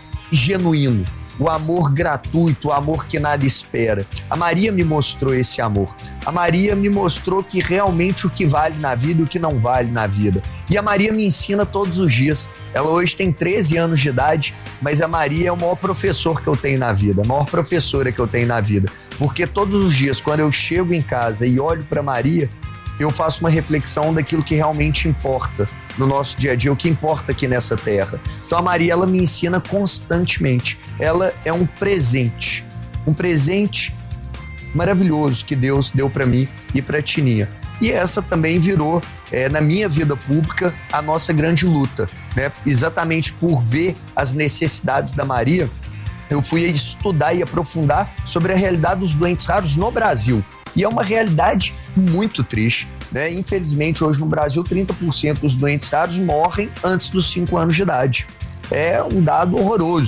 genuíno, o amor gratuito, o amor que nada espera. A Maria me mostrou esse amor. A Maria me mostrou que realmente o que vale na vida e o que não vale na vida. E a Maria me ensina todos os dias. Ela hoje tem treze anos de idade, mas a Maria é o maior professor que eu tenho na vida, a maior professora que eu tenho na vida. Porque todos os dias, quando eu chego em casa e olho para Maria, eu faço uma reflexão daquilo que realmente importa no nosso dia a dia, o que importa aqui nessa terra. Então a Maria, ela me ensina constantemente. Ela é um presente, um presente maravilhoso que Deus deu para mim e para a Tininha. E essa também virou, é, na minha vida pública, a nossa grande luta, né? Exatamente por ver as necessidades da Maria, eu fui estudar e aprofundar sobre a realidade dos doentes raros no Brasil. E é uma realidade muito triste, né? Infelizmente, hoje no Brasil, trinta por cento dos doentes raros morrem antes dos cinco anos de idade. É um dado horroroso.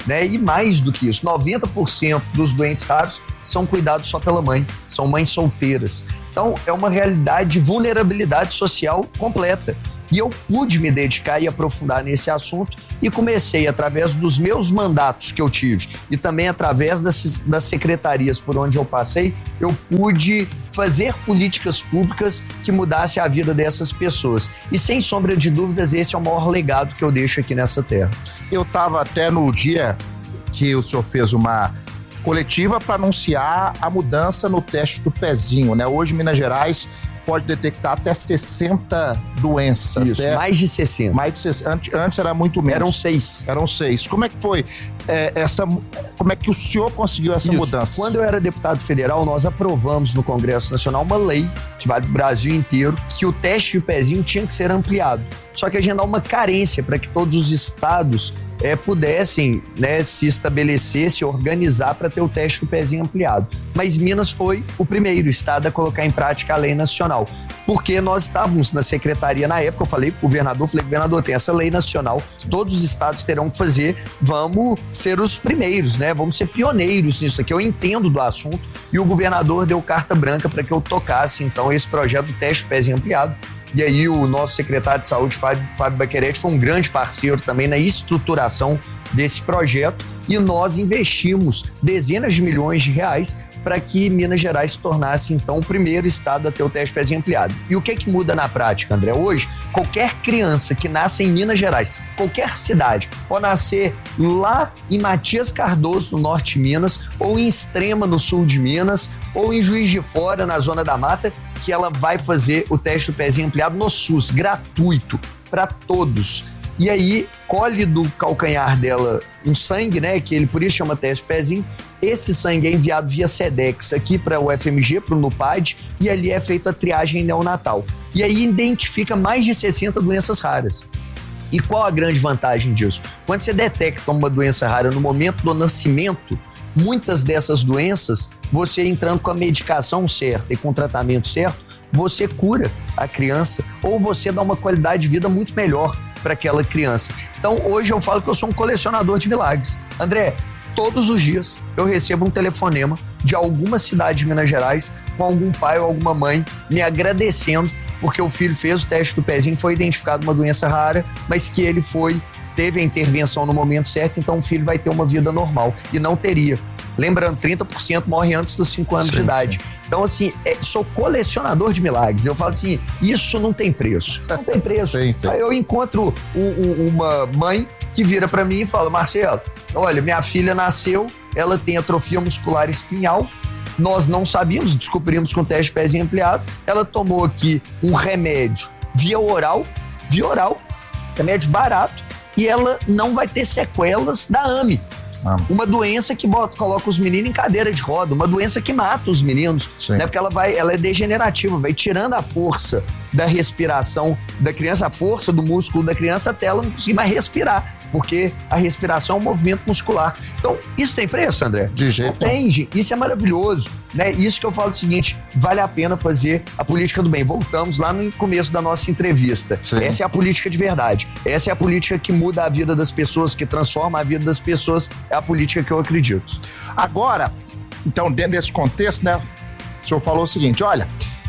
né? E mais do que isso, noventa por cento dos doentes raros são cuidados só pela mãe, são mães solteiras. Então, é uma realidade de vulnerabilidade social completa. E eu pude me dedicar e aprofundar nesse assunto e comecei, através dos meus mandatos que eu tive e também através das, das secretarias por onde eu passei, eu pude fazer políticas públicas que mudassem a vida dessas pessoas. E, sem sombra de dúvidas, esse é o maior legado que eu deixo aqui nessa terra. Eu estava até no dia que o senhor fez uma coletiva para anunciar a mudança no teste do pezinho, né? Hoje, Minas Gerais pode detectar até sessenta doenças. Isso, né? mais de sessenta. Mais de sessenta. Antes, antes era muito menos. Eram seis. Eram seis. Como é que foi é, essa... Como é que o senhor conseguiu essa Isso. mudança? Quando eu era deputado federal, nós aprovamos no Congresso Nacional uma lei, que vale para o Brasil inteiro, que o teste de pezinho tinha que ser ampliado. Só que a gente dá uma carência para que todos os estados é, pudessem, né, se estabelecer, se organizar para ter o teste do pezinho ampliado. Mas Minas foi o primeiro estado a colocar em prática a lei nacional. Porque nós estávamos na secretaria na época, eu falei pro governador, falei, governador, tem essa lei nacional, todos os estados terão que fazer, vamos ser os primeiros, né? Vamos ser pioneiros nisso aqui. Eu entendo do assunto e o governador deu carta branca para que eu tocasse, então, esse projeto do teste do pezinho ampliado. E aí o nosso secretário de saúde, Fábio, Fábio Baquerete, foi um grande parceiro também na estruturação desse projeto e nós investimos dezenas de milhões de reais para que Minas Gerais se tornasse, então, o primeiro estado a ter o teste pezinho ampliado. E o que que muda na prática, André? Hoje, qualquer criança que nasce em Minas Gerais, qualquer cidade, pode nascer lá em Matias Cardoso, no norte de Minas, ou em Extrema, no sul de Minas, ou em Juiz de Fora, na Zona da Mata, que ela vai fazer o teste do pezinho ampliado no SUS, gratuito, para todos. E aí, colhe do calcanhar dela um sangue, né, que ele por isso chama teste pezinho. Esse sangue é enviado via SEDEX aqui para o F M G, para o NUPAD, e ali é feita a triagem neonatal. E aí identifica mais de sessenta doenças raras. E qual a grande vantagem disso? Quando você detecta uma doença rara no momento do nascimento, muitas dessas doenças, você entrando com a medicação certa e com o tratamento certo, você cura a criança ou você dá uma qualidade de vida muito melhor para aquela criança. Então, hoje eu falo que eu sou um colecionador de milagres. André, todos os dias eu recebo um telefonema de alguma cidade de Minas Gerais com algum pai ou alguma mãe me agradecendo porque o filho fez o teste do pezinho, foi identificado uma doença rara, mas que ele foi, teve a intervenção no momento certo, então o filho vai ter uma vida normal. E não teria. Lembrando, trinta por cento morre antes dos cinco anos sim, de idade. Sim. Então, assim, é, sou colecionador de milagres. Eu sim. falo assim, isso não tem preço. Não tem preço. Sim, sim. Aí eu encontro um, um, uma mãe que vira pra mim e fala, Marcelo, olha, minha filha nasceu, ela tem atrofia muscular espinhal, nós não sabíamos, descobrimos com o teste pezinho ampliado, ela tomou aqui um remédio via oral, via oral, remédio barato, e ela não vai ter sequelas da A M E. Ah. Uma doença que bota, coloca os meninos em cadeira de roda, uma doença que mata os meninos, né? Porque ela, vai, ela é degenerativa, vai tirando a força da respiração da criança, a força do músculo da criança até ela não conseguir mais respirar, porque a respiração é um movimento muscular. Então, isso tem preço, André? De jeito não tem, gente. Isso é maravilhoso, né? Isso que eu falo é o seguinte, vale a pena fazer a política do bem. Voltamos lá no começo da nossa entrevista. Sim. Essa é a política de verdade. Essa é a política que muda a vida das pessoas, que transforma a vida das pessoas. É a política que eu acredito. Agora, então, dentro desse contexto, né? O senhor falou o seguinte, olha,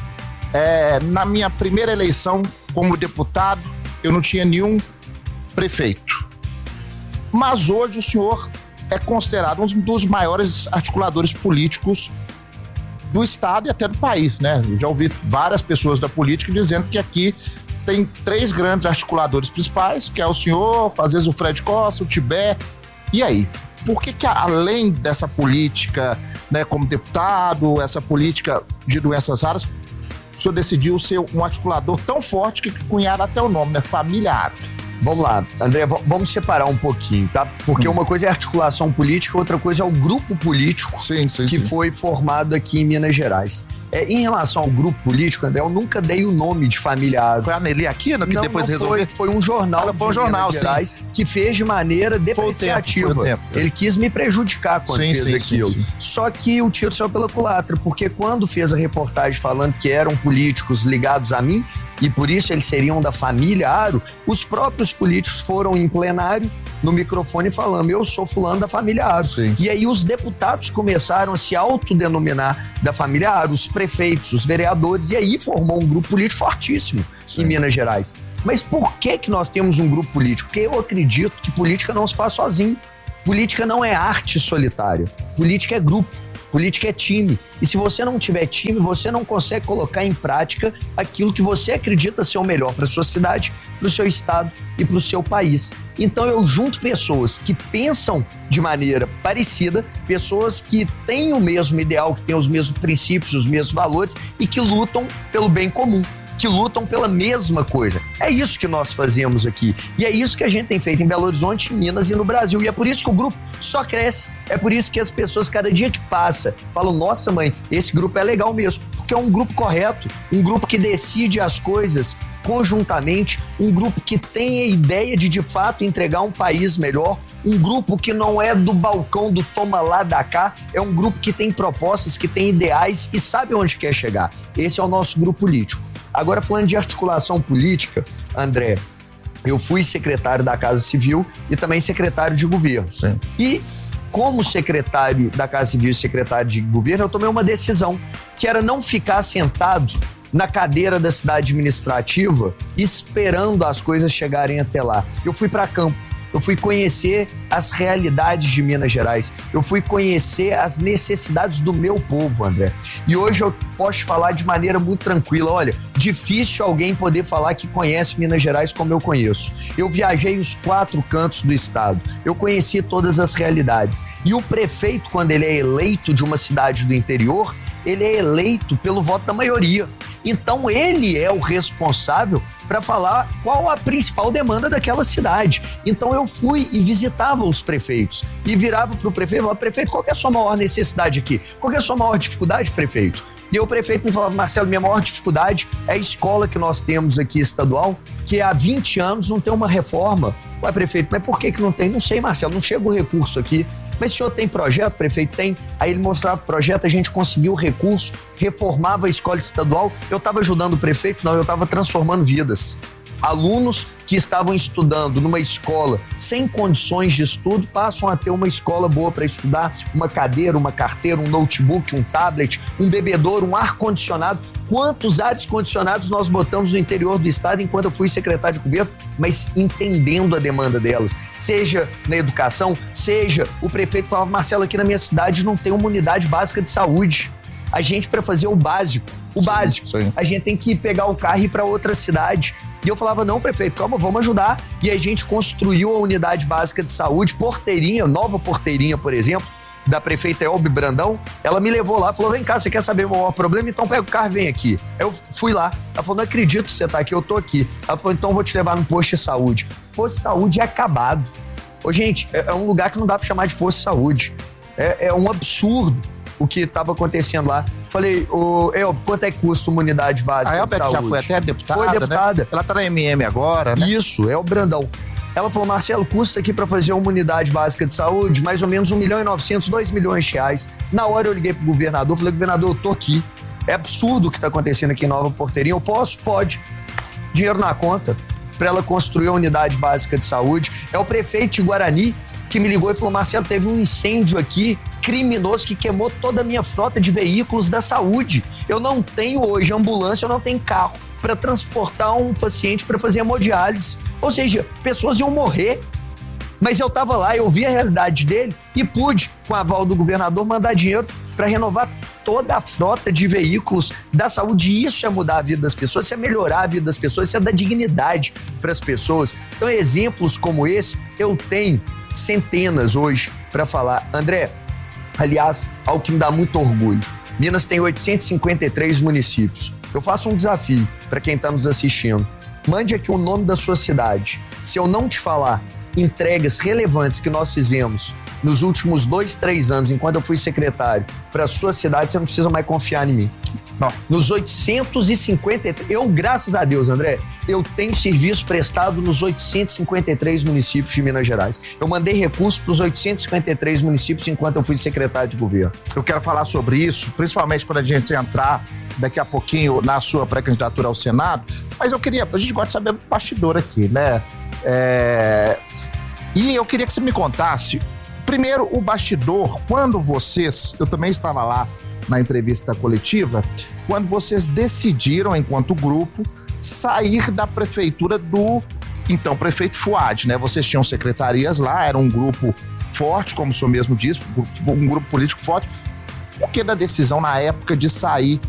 é, na minha primeira eleição como deputado, eu não tinha nenhum prefeito. Mas hoje o senhor é considerado um dos maiores articuladores políticos do estado e até do país, né? Eu já ouvi várias pessoas da política dizendo que aqui tem três grandes articuladores principais, que é o senhor, às vezes o Fred Costa, o Tibé. E aí? Por que que além dessa política, né, como deputado, essa política de doenças raras, o senhor decidiu ser um articulador tão forte que cunharam até o nome, né? Família Aros. Vamos lá, André, vamos separar um pouquinho, tá? Porque hum. uma coisa é a articulação política, outra coisa é o grupo político sim, sim, que sim. foi formado aqui em Minas Gerais. É, em relação ao grupo político, André, eu nunca dei o nome de Família Aros. Foi a Nelly Aquino que não, depois não resolveu? Foi, foi um jornal Ela foi um jornal, Minas Gerais sim. que fez de maneira depreciativa. Foi o tempo, foi o tempo. Ele quis me prejudicar quando sim, fez sim, aquilo. Sim, sim. Só que o tiro saiu pela culatra, porque quando fez a reportagem falando que eram políticos ligados a mim, e por isso eles seriam da família Aro, os próprios políticos foram em plenário no microfone falando, eu sou fulano da família Aro. Sim. E aí os deputados começaram a se autodenominar da família Aro, os prefeitos, os vereadores, e aí formou um grupo político fortíssimo Sim. em Minas Gerais. Mas por que que nós temos um grupo político? Porque eu acredito que política não se faz sozinho. Política não é arte solitária. Política é grupo. Política é time. E se você não tiver time, você não consegue colocar em prática aquilo que você acredita ser o melhor para sua cidade, para o seu estado e para o seu país. Então eu junto pessoas que pensam de maneira parecida, pessoas que têm o mesmo ideal, que têm os mesmos princípios, os mesmos valores e que lutam pelo bem comum, que lutam pela mesma coisa. É isso que nós fazemos aqui. E é isso que a gente tem feito em Belo Horizonte, em Minas e no Brasil. E é por isso que o grupo só cresce. É por isso que as pessoas, cada dia que passa, falam, nossa mãe, esse grupo é legal mesmo. Porque é um grupo correto, um grupo que decide as coisas conjuntamente, um grupo que tem a ideia de, de fato, entregar um país melhor, um grupo que não é do balcão do toma lá, da cá, é um grupo que tem propostas, que tem ideais e sabe onde quer chegar. Esse é o nosso grupo político. Agora, falando de articulação política, André, eu fui secretário da Casa Civil e também secretário de governo. Sim. E como secretário da Casa Civil e secretário de governo, eu tomei uma decisão, que era não ficar sentado na cadeira da cidade administrativa esperando as coisas chegarem até lá. Eu fui para campo. Eu fui conhecer as realidades de Minas Gerais. Eu fui conhecer as necessidades do meu povo, André. E hoje eu posso falar de maneira muito tranquila. Olha, difícil alguém poder falar que conhece Minas Gerais como eu conheço. Eu viajei os quatro cantos do estado. Eu conheci todas as realidades. E o prefeito, quando ele é eleito de uma cidade do interior, ele é eleito pelo voto da maioria. Então ele é o responsável para falar qual a principal demanda daquela cidade. Então eu fui e visitava os prefeitos e virava para o prefeito e falava, prefeito, qual que é a sua maior necessidade aqui? Qual que é a sua maior dificuldade, prefeito? E o prefeito me falava, Marcelo, minha maior dificuldade é a escola que nós temos aqui estadual, que há vinte anos não tem uma reforma. Ué, prefeito, mas por que que não tem? Não sei, Marcelo, não chega o recurso aqui. Mas o senhor tem projeto, prefeito? Tem. Aí ele mostrava o projeto, a gente conseguiu o recurso, reformava a escola estadual. Eu estava ajudando o prefeito? Não, eu estava transformando vidas. Alunos que estavam estudando numa escola sem condições de estudo passam a ter uma escola boa para estudar, uma cadeira, uma carteira, um notebook, um tablet, um bebedouro, um ar-condicionado. Quantos ares condicionados nós botamos no interior do estado enquanto eu fui secretário de governo, mas entendendo a demanda delas, seja na educação, seja o prefeito falava, Marcelo, aqui na minha cidade não tem uma unidade básica de saúde. A gente, para fazer o básico, o sim, básico, sim. a gente tem que pegar o carro e ir para outra cidade. E eu falava, não, prefeito, calma, vamos ajudar. E a gente construiu a unidade básica de saúde, Porteirinha, nova Porteirinha, por exemplo, da prefeita Elbe Brandão. Ela me levou lá, falou, vem cá, você quer saber o maior problema? Então pega o carro e vem aqui. Eu fui lá, ela falou, não acredito que você tá aqui, eu tô aqui. Ela falou, então eu vou te levar num posto de saúde. Posto de saúde é acabado. Ô, gente, é um lugar que não dá pra chamar de posto de saúde. É, é um absurdo o que estava acontecendo lá. Falei, ô, Elbe, quanto é que custa uma unidade básica a de saúde? Já foi até deputada, Foi deputada. Né? Ela tá na M M agora, né? Isso, é o Brandão. Ela falou, Marcelo, custa aqui para fazer uma unidade básica de saúde mais ou menos um milhão e novecentos, dois milhões de reais. Na hora eu liguei pro governador, falei, governador, eu tô aqui. É absurdo o que tá acontecendo aqui em Nova Porteirinha. Eu posso? Pode. Dinheiro na conta para ela construir a unidade básica de saúde. É o prefeito de Guarani que me ligou e falou, Marcelo, teve um incêndio aqui criminoso que queimou toda a minha frota de veículos da saúde. Eu não tenho hoje ambulância, eu não tenho carro para transportar um paciente para fazer hemodiálise. Ou seja, pessoas iam morrer. Mas eu estava lá, eu vi a realidade dele e pude, com a aval do governador, mandar dinheiro para renovar toda a frota de veículos da saúde. Isso é mudar a vida das pessoas, isso é melhorar a vida das pessoas, isso é dar dignidade para as pessoas. Então, exemplos como esse, eu tenho centenas hoje para falar. André, aliás, algo que me dá muito orgulho. Minas tem oitocentos e cinquenta e três municípios. Eu faço um desafio para quem está nos assistindo. Mande aqui o nome da sua cidade. Se eu não te falar entregas relevantes que nós fizemos nos últimos dois, três anos, enquanto eu fui secretário, para a sua cidade, você não precisa mais confiar em mim. Não. Nos oitocentos e cinquenta e três, eu, graças a Deus, André, eu tenho serviço prestado nos oitocentos e cinquenta e três municípios de Minas Gerais. Eu mandei recursos para os oitocentos e cinquenta e três municípios enquanto eu fui secretário de governo. Eu quero falar sobre isso, principalmente quando a gente entrar daqui a pouquinho na sua pré-candidatura ao Senado, mas eu queria, a gente gosta de saber do bastidor aqui, né? É... E eu queria que você me contasse, primeiro, o bastidor, quando vocês, eu também estava lá na entrevista coletiva, quando vocês decidiram, enquanto grupo, sair da prefeitura do, então, prefeito Fuad, né? Vocês tinham secretarias lá, era um grupo forte, como o senhor mesmo disse, um grupo político forte. Por que da decisão na época de sair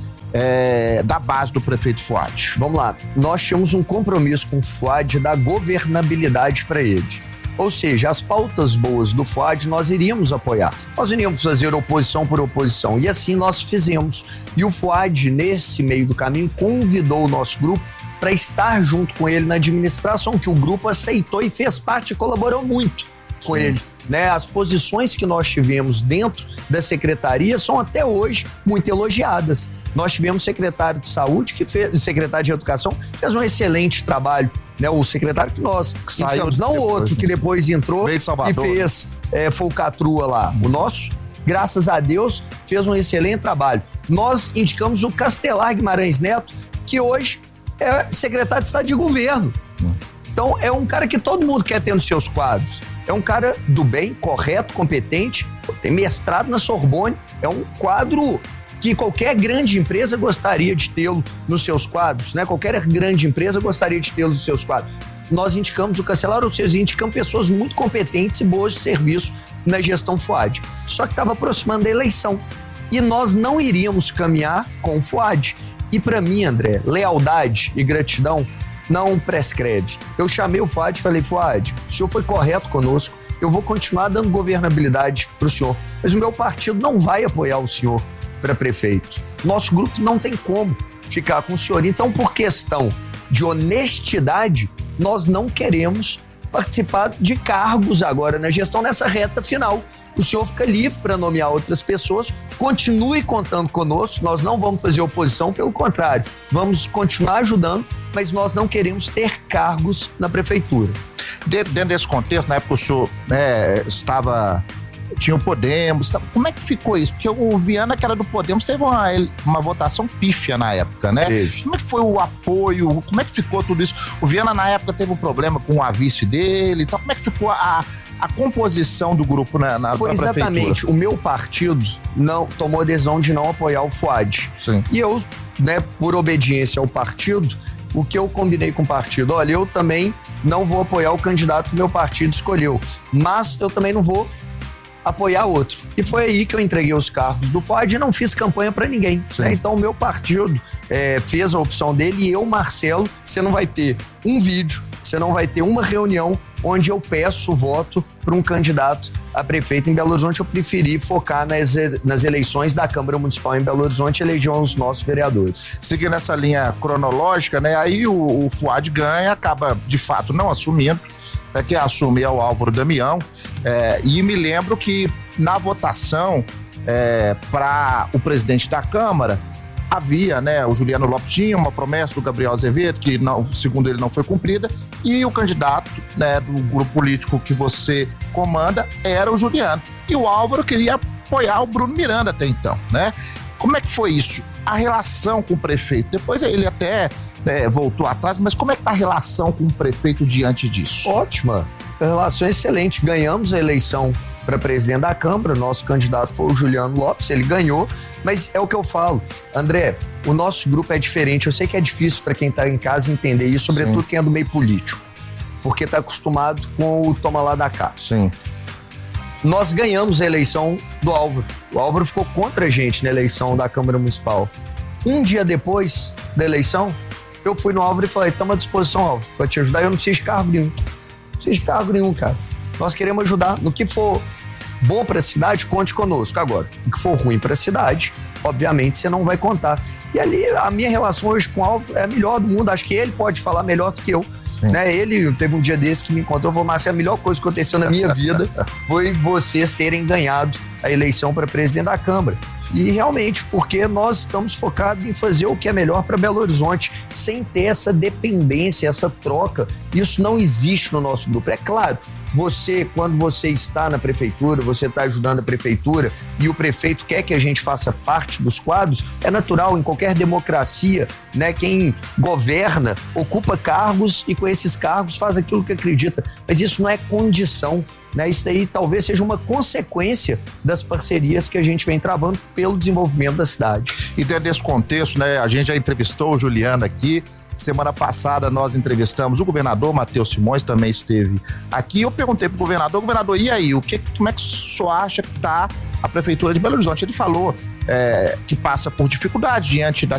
é, da base do prefeito Fuad? Vamos lá, nós tínhamos um compromisso com o Fuad da governabilidade para ele. Ou seja, as pautas boas do Fuad nós iríamos apoiar. Nós iríamos fazer oposição por oposição. E assim nós fizemos. E o Fuad, nesse meio do caminho, convidou o nosso grupo para estar junto com ele na administração, que o grupo aceitou e fez parte e colaborou muito com Sim. ele. Né? As posições que nós tivemos dentro da secretaria são até hoje muito elogiadas. Nós tivemos secretário de saúde, que fez, secretário de educação, fez um excelente trabalho. Né? O secretário que nós que saiu, não o outro, que depois entrou e fez é, folcatrua lá. O nosso, graças a Deus, fez um excelente trabalho. Nós indicamos o Castelar Guimarães Neto, que hoje é secretário de Estado de Governo. Então, é um cara que todo mundo quer ter nos seus quadros. É um cara do bem, correto, competente, tem mestrado na Sorbonne, é um quadro que qualquer grande empresa gostaria de tê-lo nos seus quadros, né? Qualquer grande empresa gostaria de tê-lo nos seus quadros. Nós indicamos o Cancelar, ou seja, indicamos pessoas muito competentes e boas de serviço na gestão Fuad. Só que estava aproximando a eleição e nós não iríamos caminhar com o Fuad. E para mim, André, lealdade e gratidão não prescreve. Eu chamei o Fuad e falei, Fuad, o senhor foi correto conosco, eu vou continuar dando governabilidade para o senhor, mas o meu partido não vai apoiar o senhor para prefeito. Nosso grupo não tem como ficar com o senhor. Então, por questão de honestidade, nós não queremos participar de cargos agora na gestão nessa reta final. O senhor fica livre para nomear outras pessoas, continue contando conosco, nós não vamos fazer oposição, pelo contrário, vamos continuar ajudando, mas nós não queremos ter cargos na prefeitura. Dentro desse contexto, na época o senhor né, estava... tinha o Podemos, como é que ficou isso? Porque o Viana, que era do Podemos, teve uma, uma votação pífia na época, né? Teve. Como é que foi o apoio? Como é que ficou tudo isso? O Viana, na época, teve um problema com a vice dele, então como é que ficou a, a composição do grupo na, na, foi na prefeitura? Exatamente. O meu partido não, tomou a decisão de não apoiar o Fuad. Sim. E eu, né, por obediência ao partido, o que eu combinei com o partido? Olha, eu também não vou apoiar o candidato que o meu partido escolheu, mas eu também não vou apoiar outro. E foi aí que eu entreguei os cargos do Fuad e não fiz campanha para ninguém. Né? Então o meu partido é, fez a opção dele e eu, Marcelo, você não vai ter um vídeo, você não vai ter uma reunião onde eu peço o voto para um candidato a prefeito em Belo Horizonte. Eu preferi focar nas, nas eleições da Câmara Municipal em Belo Horizonte e eleger os nossos vereadores. Seguindo essa linha cronológica, né? Aí o, o Fuad ganha, acaba de fato não assumindo, né, quem assume é o Álvaro Damião, é, e me lembro que na votação é, para o presidente da Câmara havia, né, o Juliano Lopes tinha uma promessa do Gabriel Azevedo, que não, segundo ele não foi cumprida, e o candidato né, do grupo político que você comanda era o Juliano. E o Álvaro queria apoiar o Bruno Miranda até então, né? Como é que foi isso? A relação com o prefeito? Depois ele até é, voltou atrás, mas como é que tá a relação com o prefeito diante disso? Ótima, a relação é excelente. Ganhamos a eleição para presidente da Câmara, nosso candidato foi o Juliano Lopes, ele ganhou, mas é o que eu falo, André, o nosso grupo é diferente, eu sei que é difícil para quem está em casa entender isso, sobretudo Sim. quem é do meio político, porque está acostumado com o toma lá da cá. Sim. Nós ganhamos a eleição do Álvaro, o Álvaro ficou contra a gente na eleição da Câmara Municipal. Um dia depois da eleição, eu fui no Álvaro e falei, estamos à disposição, Álvaro, para te ajudar, eu não preciso de cargo nenhum, não preciso de cargo nenhum, cara. Nós queremos ajudar. No que for bom para a cidade, conte conosco. Agora, o que for ruim para a cidade, obviamente você não vai contar. E ali, a minha relação hoje com o Álvaro é a melhor do mundo. Acho que ele pode falar melhor do que eu. Né? Ele teve um dia desse que me encontrou e falou, Márcio, a melhor coisa que aconteceu na minha vida foi vocês terem ganhado a eleição para presidente da Câmara. E realmente, porque nós estamos focados em fazer o que é melhor para Belo Horizonte, sem ter essa dependência, essa troca. Isso não existe no nosso grupo. É claro, você, quando você está na prefeitura, você está ajudando a prefeitura e o prefeito quer que a gente faça parte dos quadros, é natural, em qualquer democracia, né? Quem governa ocupa cargos e com esses cargos faz aquilo que acredita, mas isso não é condição, né? Isso daí talvez seja uma consequência das parcerias que a gente vem travando pelo desenvolvimento da cidade. E dentro desse contexto, né, a gente já entrevistou o Juliano aqui. Semana passada nós entrevistamos o governador Matheus Simões, também esteve aqui. Eu perguntei pro governador, governador, e aí, o que, como é que o senhor acha que está a prefeitura de Belo Horizonte? Ele falou é, que passa por dificuldade diante da